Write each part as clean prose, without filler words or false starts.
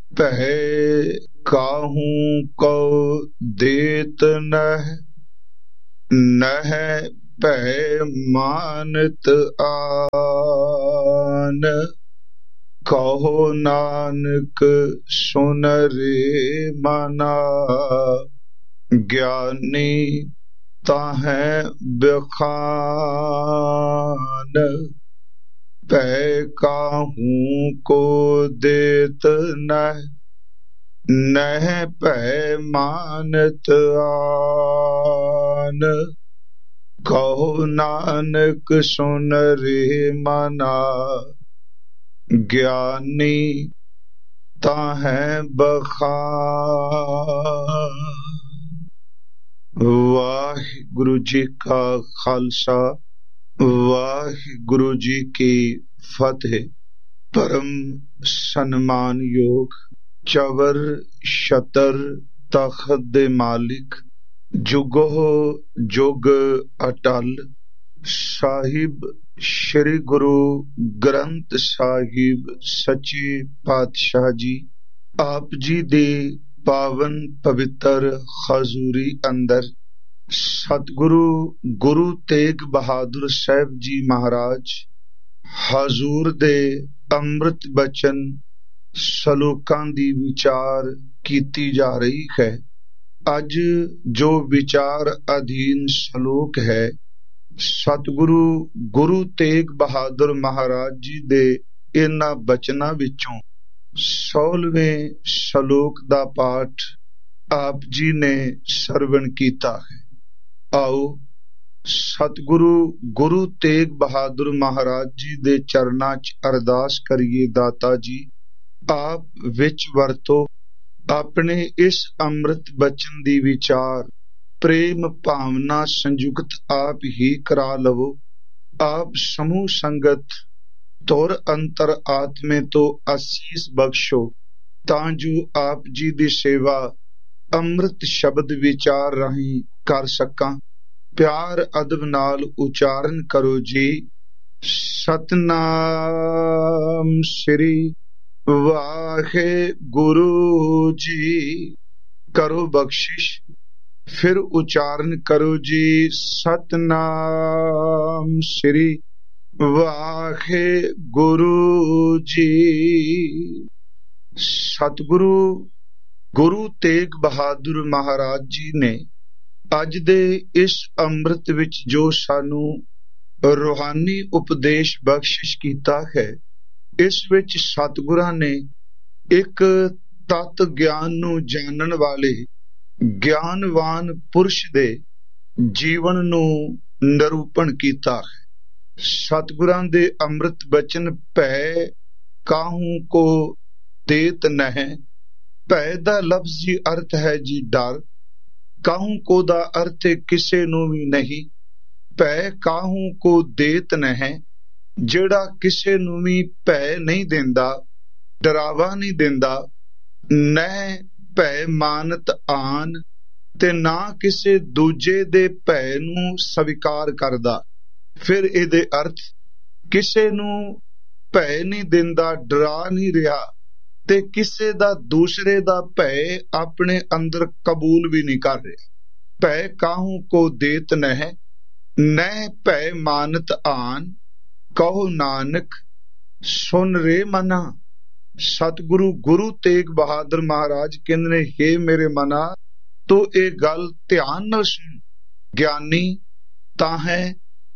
ਭੈ ਕਾਹੂ ਕਉ ਦੇਤ ਨਹਿ, ਨਹਿ ਭੈ ਮਾਨਤ ਆਨ। ਕਹੋ ਨਾਨਕ ਸੁਨ ਰੇ ਮਨਾ, ਗਿਆਨੀ ਤਾਹੈ ਬਖਾਨ। ਭੈ ਕਾਹੂ ਕੋ ਦੇਤ ਨਹਿ, ਨਹਿ ਭੈ ਮਾਨਤ ਆਨ। ਕਹੋ ਨਾਨਕ ਸੁਨ ਰੇ ਮਨਾ, ਗਿਆਨੀ ਤਾਹੈ ਬਖਾਨ। ਵਾਹਿਗੁਰੂ ਜੀ ਕਾ ਖਾਲਸਾ, ਵਾਹਿਗੁਰੂ ਜੀ ਕੀ ਫਤਿਹ। ਪਰਮ ਸਨਮਾਨਯੋਗ ਚਵਰ ਛਤਰ ਤਖਤ ਦੇ ਮਾਲਿਕ, ਜੁਗੋ ਜੁਗ ਅਟਲ ਸਾਹਿਬ ਸ਼੍ਰੀ ਗੁਰੂ ਗ੍ਰੰਥ ਸਾਹਿਬ ਸੱਚੇ ਪਾਤਸ਼ਾਹ ਜੀ, ਆਪ ਜੀ ਦੇ ਪਾਵਨ ਪਵਿੱਤਰ ਹਜ਼ੂਰੀ ਅੰਦਰ ਸਤਿਗੁਰੂ ਗੁਰੂ ਤੇਗ ਬਹਾਦਰ ਸਾਹਿਬ ਜੀ ਮਹਾਰਾਜ ਹਜ਼ੂਰ ਦੇ ਅੰਮ੍ਰਿਤ ਬਚਨ ਸਲੋਕਾਂ ਦੀ ਵਿਚਾਰ ਕੀਤੀ ਜਾ ਰਹੀ ਹੈ। ਅੱਜ ਜੋ ਵਿਚਾਰ ਅਧੀਨ ਸ਼ਲੋਕ ਹੈ, ਸਤਿਗੁਰੂ ਗੁਰੂ ਤੇਗ ਬਹਾਦਰ ਮਹਾਰਾਜ ਜੀ ਦੇ ਇਹਨਾਂ ਬਚਨਾਂ ਵਿੱਚੋਂ 16ਵੇਂ ਸ਼ਲੋਕ ਦਾ ਪਾਠ ਆਪ ਜੀ ਨੇ ਸਰਵਣ ਕੀਤਾ ਹੈ। ਆਓ ਸਤਿਗੁਰੂ ਗੁਰੂ ਤੇਗ ਬਹਾਦਰ ਮਹਾਰਾਜ ਜੀ ਦੇ ਚਰਨਾਂ 'ਚ ਅਰਦਾਸ ਕਰੀਏ। ਦਾਤਾ ਜੀ ਆਪ ਵਿੱਚ ਵਰਤੋ, ਆਪਣੇ ਇਸ ਅੰਮ੍ਰਿਤ ਬਚਨ ਦੀ ਵਿਚਾਰ ਪ੍ਰੇਮ ਭਾਵਨਾ ਸੰਯੁਕਤ ਆਪ ਹੀ ਕਰਾ ਲਵੋ। ਆਪ ਸਮੂਹ ਸੰਗਤ ਤੁਰ ਅੰਤਰ ਆਤਮੇ ਤੋਂ ਅਸੀਸ ਬਖਸ਼ੋ, ਤਾਂ ਜੋ ਆਪ ਜੀ ਦੀ ਸੇਵਾ ਅੰਮ੍ਰਿਤ ਸ਼ਬਦ ਵਿਚਾਰ ਰਾਹੀਂ ਕਰ ਸਕਾਂ। ਪਿਆਰ ਅਦਬ ਨਾਲ ਉਚਾਰਨ ਕਰੋ ਜੀ। ਸਤਨਾਮ ਸ੍ਰੀ ਵਾਹਿਗੁਰੂ ਜੀ। ਕਰੋ ਬਖਸ਼ਿਸ਼, ਫਿਰ ਉਚਾਰਨ ਕਰੋ ਜੀ। ਸਤਨਾਮ ਸ੍ਰੀ ਵਾਹਿਗੁਰੂ ਜੀ। ਸਤਿਗੁਰੂ ਗੁਰੂ ਤੇਗ ਬਹਾਦਰ ਮਹਾਰਾਜ ਜੀ ਨੇ ਅੱਜ ਦੇ ਇਸ ਅੰਮ੍ਰਿਤ ਵਿੱਚ ਜੋ ਸਾਨੂੰ ਰੂਹਾਨੀ ਉਪਦੇਸ਼ ਬਖਸ਼ਿਸ਼ ਕੀਤਾ ਹੈ, ਇਸ ਵਿੱਚ ਸਤਿਗੁਰਾਂ ਨੇ ਇੱਕ ਤਤ ਗਿਆਨ ਨੂੰ ਜਾਣਨ ਵਾਲੇ ਗਿਆਨਵਾਨ ਪੁਰਸ਼ ਦੇ ਜੀਵਨ ਨੂੰ ਨਿਰੂਪਣ ਕੀਤਾ ਹੈ। ਸਤਿਗੁਰਾਂ ਦੇ ਅੰਮ੍ਰਿਤ ਬਚਨ ਭੈ ਕਾਹੂ ਕੋ ਦੇਤ ਨਹਿ। ਭੈ ਦਾ ਲਫ਼ਜ਼ੀ ਅਰਥ ਹੈ ਜੀ ਡਰ। ਕਾਹੂ ਕੋ ਦਾ ਅਰਥ ਕਿਸੇ ਨੂੰ ਵੀ ਨਹੀਂ। ਭੈ ਕਾਹੂ ਕੋ ਦੇਤ ਨਹਿ, ਜਿਹੜਾ ਕਿਸੇ ਨੂੰ ਵੀ ਭੈ ਨਹੀਂ ਦਿੰਦਾ, ਡਰਾਵਾ ਨਹੀਂ ਦਿੰਦਾ। ਨਹਿ ਭੈ ਮਾਨਤ ਆਨ, ਤੇ ਨਾ ਕਿਸੇ ਦੂਜੇ ਦੇ ਭੈ ਨੂੰ ਸਵੀਕਾਰ ਕਰਦਾ। ਫਿਰ ਇਹਦੇ ਅਰਥ ਕਿਸੇ ਨੂੰ ਭੈ ਨਹੀਂ ਦਿੰਦਾ, ਡਰਾ ਨਹੀਂ ਰਿਹਾ, ਤੇ ਕਿਸੇ ਦਾ ਦੂਸਰੇ ਦਾ ਭੈ ਆਪਣੇ ਅੰਦਰ ਕਬੂਲ ਵੀ ਨਹੀਂ ਕਰ ਰਿਹਾ। ਭੈ ਕਾਹੂ ਕੋ ਦੇਤ ਨਹਿ, ਨਹਿ ਭੈ ਮਾਨਤ ਆਨ। ਕਹੋ ਨਾਨਕ ਸੁਨ ਰੇ ਮਨਾ। ਸਤਿਗੁਰੂ ਗੁਰੂ ਤੇਗ ਬਹਾਦਰ ਮਹਾਰਾਜ ਕਹਿੰਦੇ ਨੇ, ਹੇ ਮੇਰੇ ਮਨਾ, ਤੂੰ ਇਹ ਗੱਲ ਧਿਆਨ ਨਾਲ ਸੁਣ। ਗਿਆਨੀ ਤਾਂ ਹੈ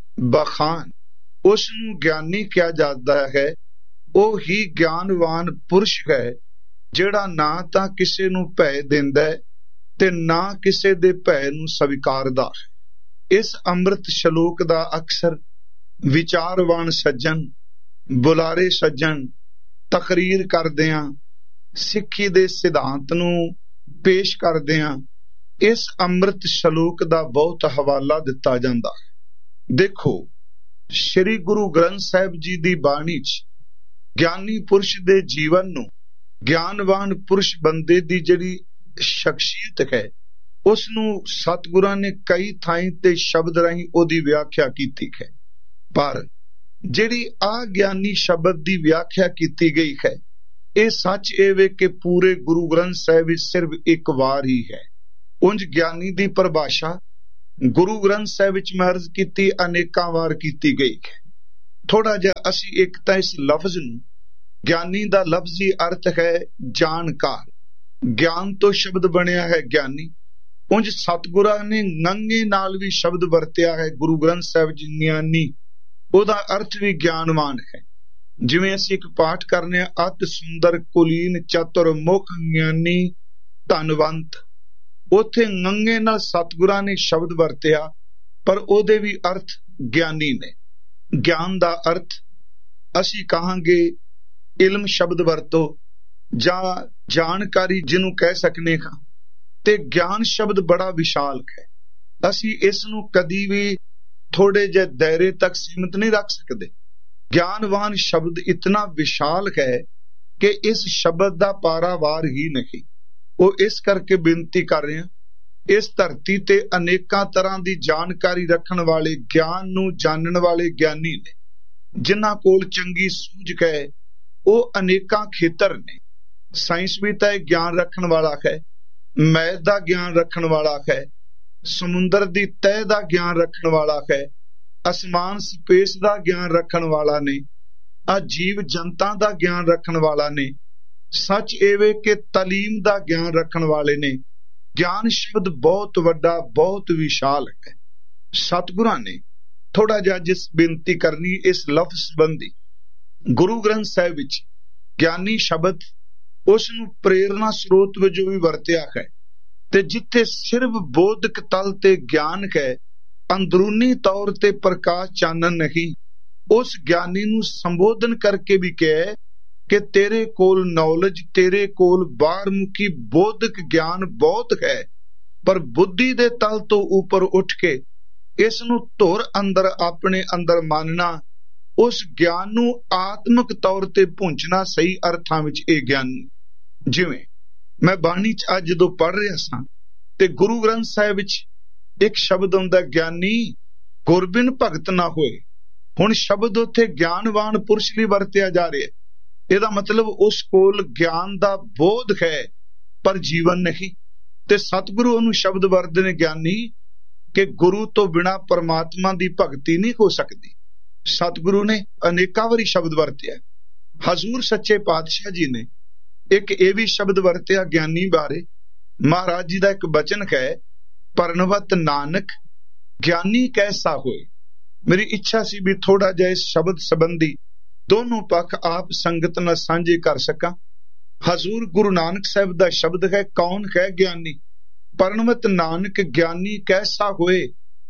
ਬਖਾਨ। ਉਸ ਨੂੰ ਗਿਆਨੀ ਕਿਹਾ ਜਾਂਦਾ ਹੈ। ਉਹ ਹੀ ਗਿਆਨਵਾਨ ਪੁਰਸ਼ ਹੈ, ਜਿਹੜਾ ਨਾ ਤਾਂ ਕਿਸੇ ਨੂੰ ਭੈ ਦਿੰਦਾ ਹੈ ਤੇ ਨਾ ਕਿਸੇ ਦੇ ਭੈ ਨੂੰ ਸਵੀਕਾਰਦਾ ਹੈ। ਇਸ ਅੰਮ੍ਰਿਤ ਸ਼ਲੋਕ ਦਾ ਅਕਸਰ ਵਿਚਾਰਵਾਨ ਸੱਜਣ, ਬੁਲਾਰੇ ਸੱਜਣ ਤਕਰੀਰ ਕਰਦਿਆਂ, ਸਿੱਖੀ ਦੇ ਸਿਧਾਂਤ ਨੂੰ ਪੇਸ਼ ਕਰਦਿਆਂ ਇਸ ਅੰਮ੍ਰਿਤ ਸ਼ਲੋਕ ਦਾ ਬਹੁਤ ਹਵਾਲਾ ਦਿੱਤਾ ਜਾਂਦਾ ਹੈ। ਦੇਖੋ, ਸ੍ਰੀ ਗੁਰੂ ਗ੍ਰੰਥ ਸਾਹਿਬ ਜੀ ਦੀ ਬਾਣੀ 'ਚ ਗਿਆਨੀ ਪੁਰਸ਼ ਦੇ ਜੀਵਨ ਨੂੰ, ਗਿਆਨਵਾਨ ਪੁਰਸ਼ ਬੰਦੇ ਦੀ ਜਿਹੜੀ ਸ਼ਖਸੀਅਤ ਹੈ, ਉਸ ਨੂੰ ਸਤਿਗੁਰਾਂ ਨੇ ਕਈ ਥਾਈਂ ਤੇ ਸ਼ਬਦ ਰਾਹੀਂ ਉਹਦੀ ਵਿਆਖਿਆ ਕੀਤੀ ਹੈ। ਪਰ ਜਿਹੜੀ ਅਗਿਆਨੀ ਸ਼ਬਦ ਦੀ ਵਿਆਖਿਆ ਕੀਤੀ ਗਈ ਹੈ, ਇਹ ਸੱਚ ਇਹ ਵੇ ਕਿ ਪੂਰੇ ਗੁਰੂ ਗ੍ਰੰਥ ਸਾਹਿਬ ਵਿੱਚ ਸਿਰਫ ਇੱਕ ਵਾਰ ਹੀ ਹੈ। ਉਂਝ ਗਿਆਨੀ ਦੀ ਪਰਿਭਾਸ਼ਾ ਗੁਰੂ ਗ੍ਰੰਥ ਸਾਹਿਬ ਵਿੱਚ ਮੈਂ ਅਰਜ਼ ਕੀਤੀ ਅਨੇਕਾਂ ਵਾਰ ਕੀਤੀ ਗਈ ਹੈ। ਥੋੜਾ ਜਿਹਾ ਅਸੀਂ ਇੱਕ ਤਾਂ ਇਸ ਲਫ਼ਜ਼ ਨੂੰ, ਗਿਆਨੀ ਦਾ ਲਫ਼ਜ਼ੀ ਅਰਥ ਹੈ ਜਾਣਕਾਰ, ਗਿਆਨ ਤੋਂ ਸ਼ਬਦ ਬਣਿਆ ਹੈ ਗਿਆਨੀ। ਉਂਝ ਸਤਿਗੁਰਾਂ ਨੇ ਨੰਗੇ ਨਾਲ ਵੀ ਸ਼ਬਦ ਵਰਤਿਆ ਹੈ ਗੁਰੂ ਗ੍ਰੰਥ ਸਾਹਿਬ ਜੀ ਗਿਆਨੀ, ਉਹਦਾ ਅਰਥ ਵੀ ਗਿਆਨਵਾਨ ਹੈ। ਜਿਵੇਂ ਅਸੀਂ ਇੱਕ ਪਾਠ ਕਰਨੇ ਆ, ਅਤ ਸੁੰਦਰ ਕੁਲੀਨ ਚਤੁਰ ਮੁਖ ਗਿਆਨੀ ਧਨਵੰਤ, ਉੱਥੇ ਨੰਗੇ ਨਾਲ ਸਤਿਗੁਰਾਂ ਨੇ ਸ਼ਬਦ ਵਰਤਿਆ, ਪਰ ਉਹਦੇ ਵੀ ਅਰਥ ਗਿਆਨੀ ਨੇ। ਗਿਆਨ ਦਾ ਅਰਥ ਅਸੀਂ ਕਹਾਂਗੇ ਇਲਮ ਸ਼ਬਦ ਵਰਤੋ ਜਾਂ ਜਾਣਕਾਰੀ ਜਿਹਨੂੰ ਕਹਿ ਸਕਨੇ ਹਾਂ, ਤੇ ਗਿਆਨ ਸ਼ਬਦ ਬੜਾ ਵਿਸ਼ਾਲ ਹੈ। ਅਸੀਂ ਇਸ ਨੂੰ ਕਦੀ ਵੀ ਥੋੜੇ ਜਿਹੇ ਦਾਇਰੇ ਤੱਕ ਸੀਮਿਤ ਨਹੀਂ ਰੱਖ ਸਕਦੇ। ਗਿਆਨਵਾਨ ਸ਼ਬਦ ਇਤਨਾ ਵਿਸ਼ਾਲ ਹੈ ਕਿ ਇਸ ਸ਼ਬਦ ਦਾ ਪਾਰਾਵਾਰ ਹੀ ਨਹੀਂ। ਉਹ ਇਸ ਕਰਕੇ ਬੇਨਤੀ ਕਰ ਰਹੇ ਹਾਂ, ਇਸ ਧਰਤੀ ਤੇ ਅਨੇਕਾਂ ਤਰ੍ਹਾਂ ਦੀ ਜਾਣਕਾਰੀ ਰੱਖਣ ਵਾਲੇ, ਗਿਆਨ ਨੂੰ ਜਾਣਨ ਵਾਲੇ ਗਿਆਨੀ ਨੇ, ਜਿਨ੍ਹਾਂ ਕੋਲ ਚੰਗੀ ਸੂਝ ਹੈ। ਉਹ ਅਨੇਕਾਂ ਖੇਤਰ ਨੇ। ਸਾਇੰਸ ਵੀ ਤਾਂ ਇਹ ਗਿਆਨ ਰੱਖਣ ਵਾਲਾ ਹੈ, ਮੈਥ ਦਾ ਗਿਆਨ ਰੱਖਣ ਵਾਲਾ ਹੈ, ਸਮੁੰਦਰ ਦੀ ਤਹਿ ਦਾ ਗਿਆਨ ਰੱਖਣ ਵਾਲਾ ਹੈ, ਅਸਮਾਨ ਸਪੇਸ ਦਾ ਗਿਆਨ ਰੱਖਣ ਵਾਲਾ ਨੇ, ਆ ਜੀਵ ਜਨਤਾ ਦਾ ਗਿਆਨ ਰੱਖਣ ਵਾਲਾ ਨੇ। ਸੱਚ ਇਹ ਵੇ ਕਿ ਤਾਲੀਮ ਦਾ ਗਿਆਨ ਰੱਖਣ ਵਾਲੇ ਨੇ। ਗਿਆਨ ਸ਼ਬਦ ਬਹੁਤ ਵੱਡਾ, ਬਹੁਤ ਵਿਸ਼ਾਲ ਹੈ। ਸਤਿਗੁਰਾਂ ਨੇ ਥੋੜਾ ਜਿਹਾ ਜਿਸ ਬੇਨਤੀ ਕਰਨੀ ਇਸ ਲਫ਼ਜ਼ ਸੰਬੰਧੀ, ਗੁਰੂ ਗ੍ਰੰਥ ਸਾਹਿਬ ਵਿੱਚ ਗਿਆਨੀ ਸ਼ਬਦ ਉਸ ਨੂੰ ਪ੍ਰੇਰਨਾ ਸਰੋਤ ਵਜੋਂ ਵੀ ਵਰਤਿਆ ਹੈ। ਤੇ ਜਿੱਥੇ ਸਿਰਫ ਬੋਧਕ ਤਲ ਤੇ ਗਿਆਨ ਹੈ, ਅੰਦਰੂਨੀ ਤੌਰ ਤੇ ਪ੍ਰਕਾਸ਼ ਚਾਨਣ ਨਹੀਂ, ਉਸ ਗਿਆਨੀ ਨੂੰ ਸੰਬੋਧਨ ਕਰਕੇ ਵੀ ਕਿਹਾ ਕਿ ਤੇਰੇ ਕੋਲ ਨੌਲੇਜ, ਤੇਰੇ ਕੋਲ ਬਾਹਰਮੁਖੀ ਬੋਧਕ ਗਿਆਨ ਬਹੁਤ ਹੈ, ਪਰ ਬੁੱਧੀ ਦੇ ਤਲ ਤੋਂ ਉੱਪਰ ਉੱਠ ਕੇ ਇਸ ਨੂੰ ਧੁਰ ਅੰਦਰ ਆਪਣੇ ਅੰਦਰ ਮੰਨਣਾ, ਉਸ ਗਿਆਨ ਨੂੰ ਆਤਮਿਕ ਤੌਰ ਤੇ ਪਹੁੰਚਣਾ ਸਹੀ ਅਰਥਾਂ ਵਿੱਚ ਇਹ ਗਿਆਨੀ। ਜਿਵੇਂ ਮੈਂ ਬਾਣੀ ਚ ਅੱਜ ਜਦੋਂ ਪੜ੍ਹ ਰਿਹਾ ਸਾਂ ਤੇ ਗੁਰੂ ਗ੍ਰੰਥ ਸਾਹਿਬ ਵਿੱਚ ਇੱਕ ਸ਼ਬਦ ਆਉਂਦਾ, ਗਿਆਨੀ ਗੁਰਬਿਨ ਭਗਤ ਨਾ ਹੋਏ। ਹੁਣ ਸ਼ਬਦ ਉੱਥੇ ਗਿਆਨਵਾਨ ਪੁਰਸ਼ ਲਈ ਵਰਤਿਆ ਜਾ ਰਿਹਾ। ਇਹਦਾ ਮਤਲਬ ਉਸ ਕੋਲ ਗਿਆਨ ਦਾ ਬੋਧ ਹੈ ਪਰ ਜੀਵਨ ਨਹੀਂ। ਤੇ ਸਤਿਗੁਰੂ ਉਹਨੂੰ ਸ਼ਬਦ ਵਰਤਦੇ ਨੇ ਗਿਆਨੀ, ਕਿ ਗੁਰੂ ਤੋਂ ਬਿਨਾਂ ਪਰਮਾਤਮਾ ਦੀ ਭਗਤੀ ਨਹੀਂ ਹੋ ਸਕਦੀ। ਸਤਿਗੁਰੂ ਨੇ ਅਨੇਕਾਂ ਵਾਰੀ ਸ਼ਬਦ ਵਰਤਿਆ। ਹਜ਼ੂਰ ਸੱਚੇ ਪਾਤਸ਼ਾਹ ਜੀ ਨੇ ਇੱਕ ਇਹ ਵੀ ਸ਼ਬਦ ਵਰਤਿਆ ਗਿਆਨੀ ਬਾਰੇ। ਮਹਾਰਾਜ ਜੀ ਦਾ ਇੱਕ ਬਚਨ ਹੈ, ਪਰਨਵਤ ਨਾਨਕ ਗਿਆਨੀ ਕੈਸਾ ਹੋਏ। ਮੇਰੀ ਇੱਛਾ ਸੀ ਵੀ ਥੋੜਾ ਜਿਹਾ ਇਸ ਸ਼ਬਦ ਸੰਬੰਧੀ ਦੋਨੋਂ ਪੱਖ ਆਪ ਸੰਗਤ ਨਾਲ ਸਾਂਝੇ ਕਰ ਸਕਾਂ। ਹਜ਼ੂਰ ਗੁਰੂ ਨਾਨਕ ਸਾਹਿਬ ਦਾ ਸ਼ਬਦ ਹੈ, ਕੌਣ ਹੈ ਗਿਆਨੀ? ਪਰਨਵਤ ਨਾਨਕ ਗਿਆਨੀ ਕੈਸਾ ਹੋਏ,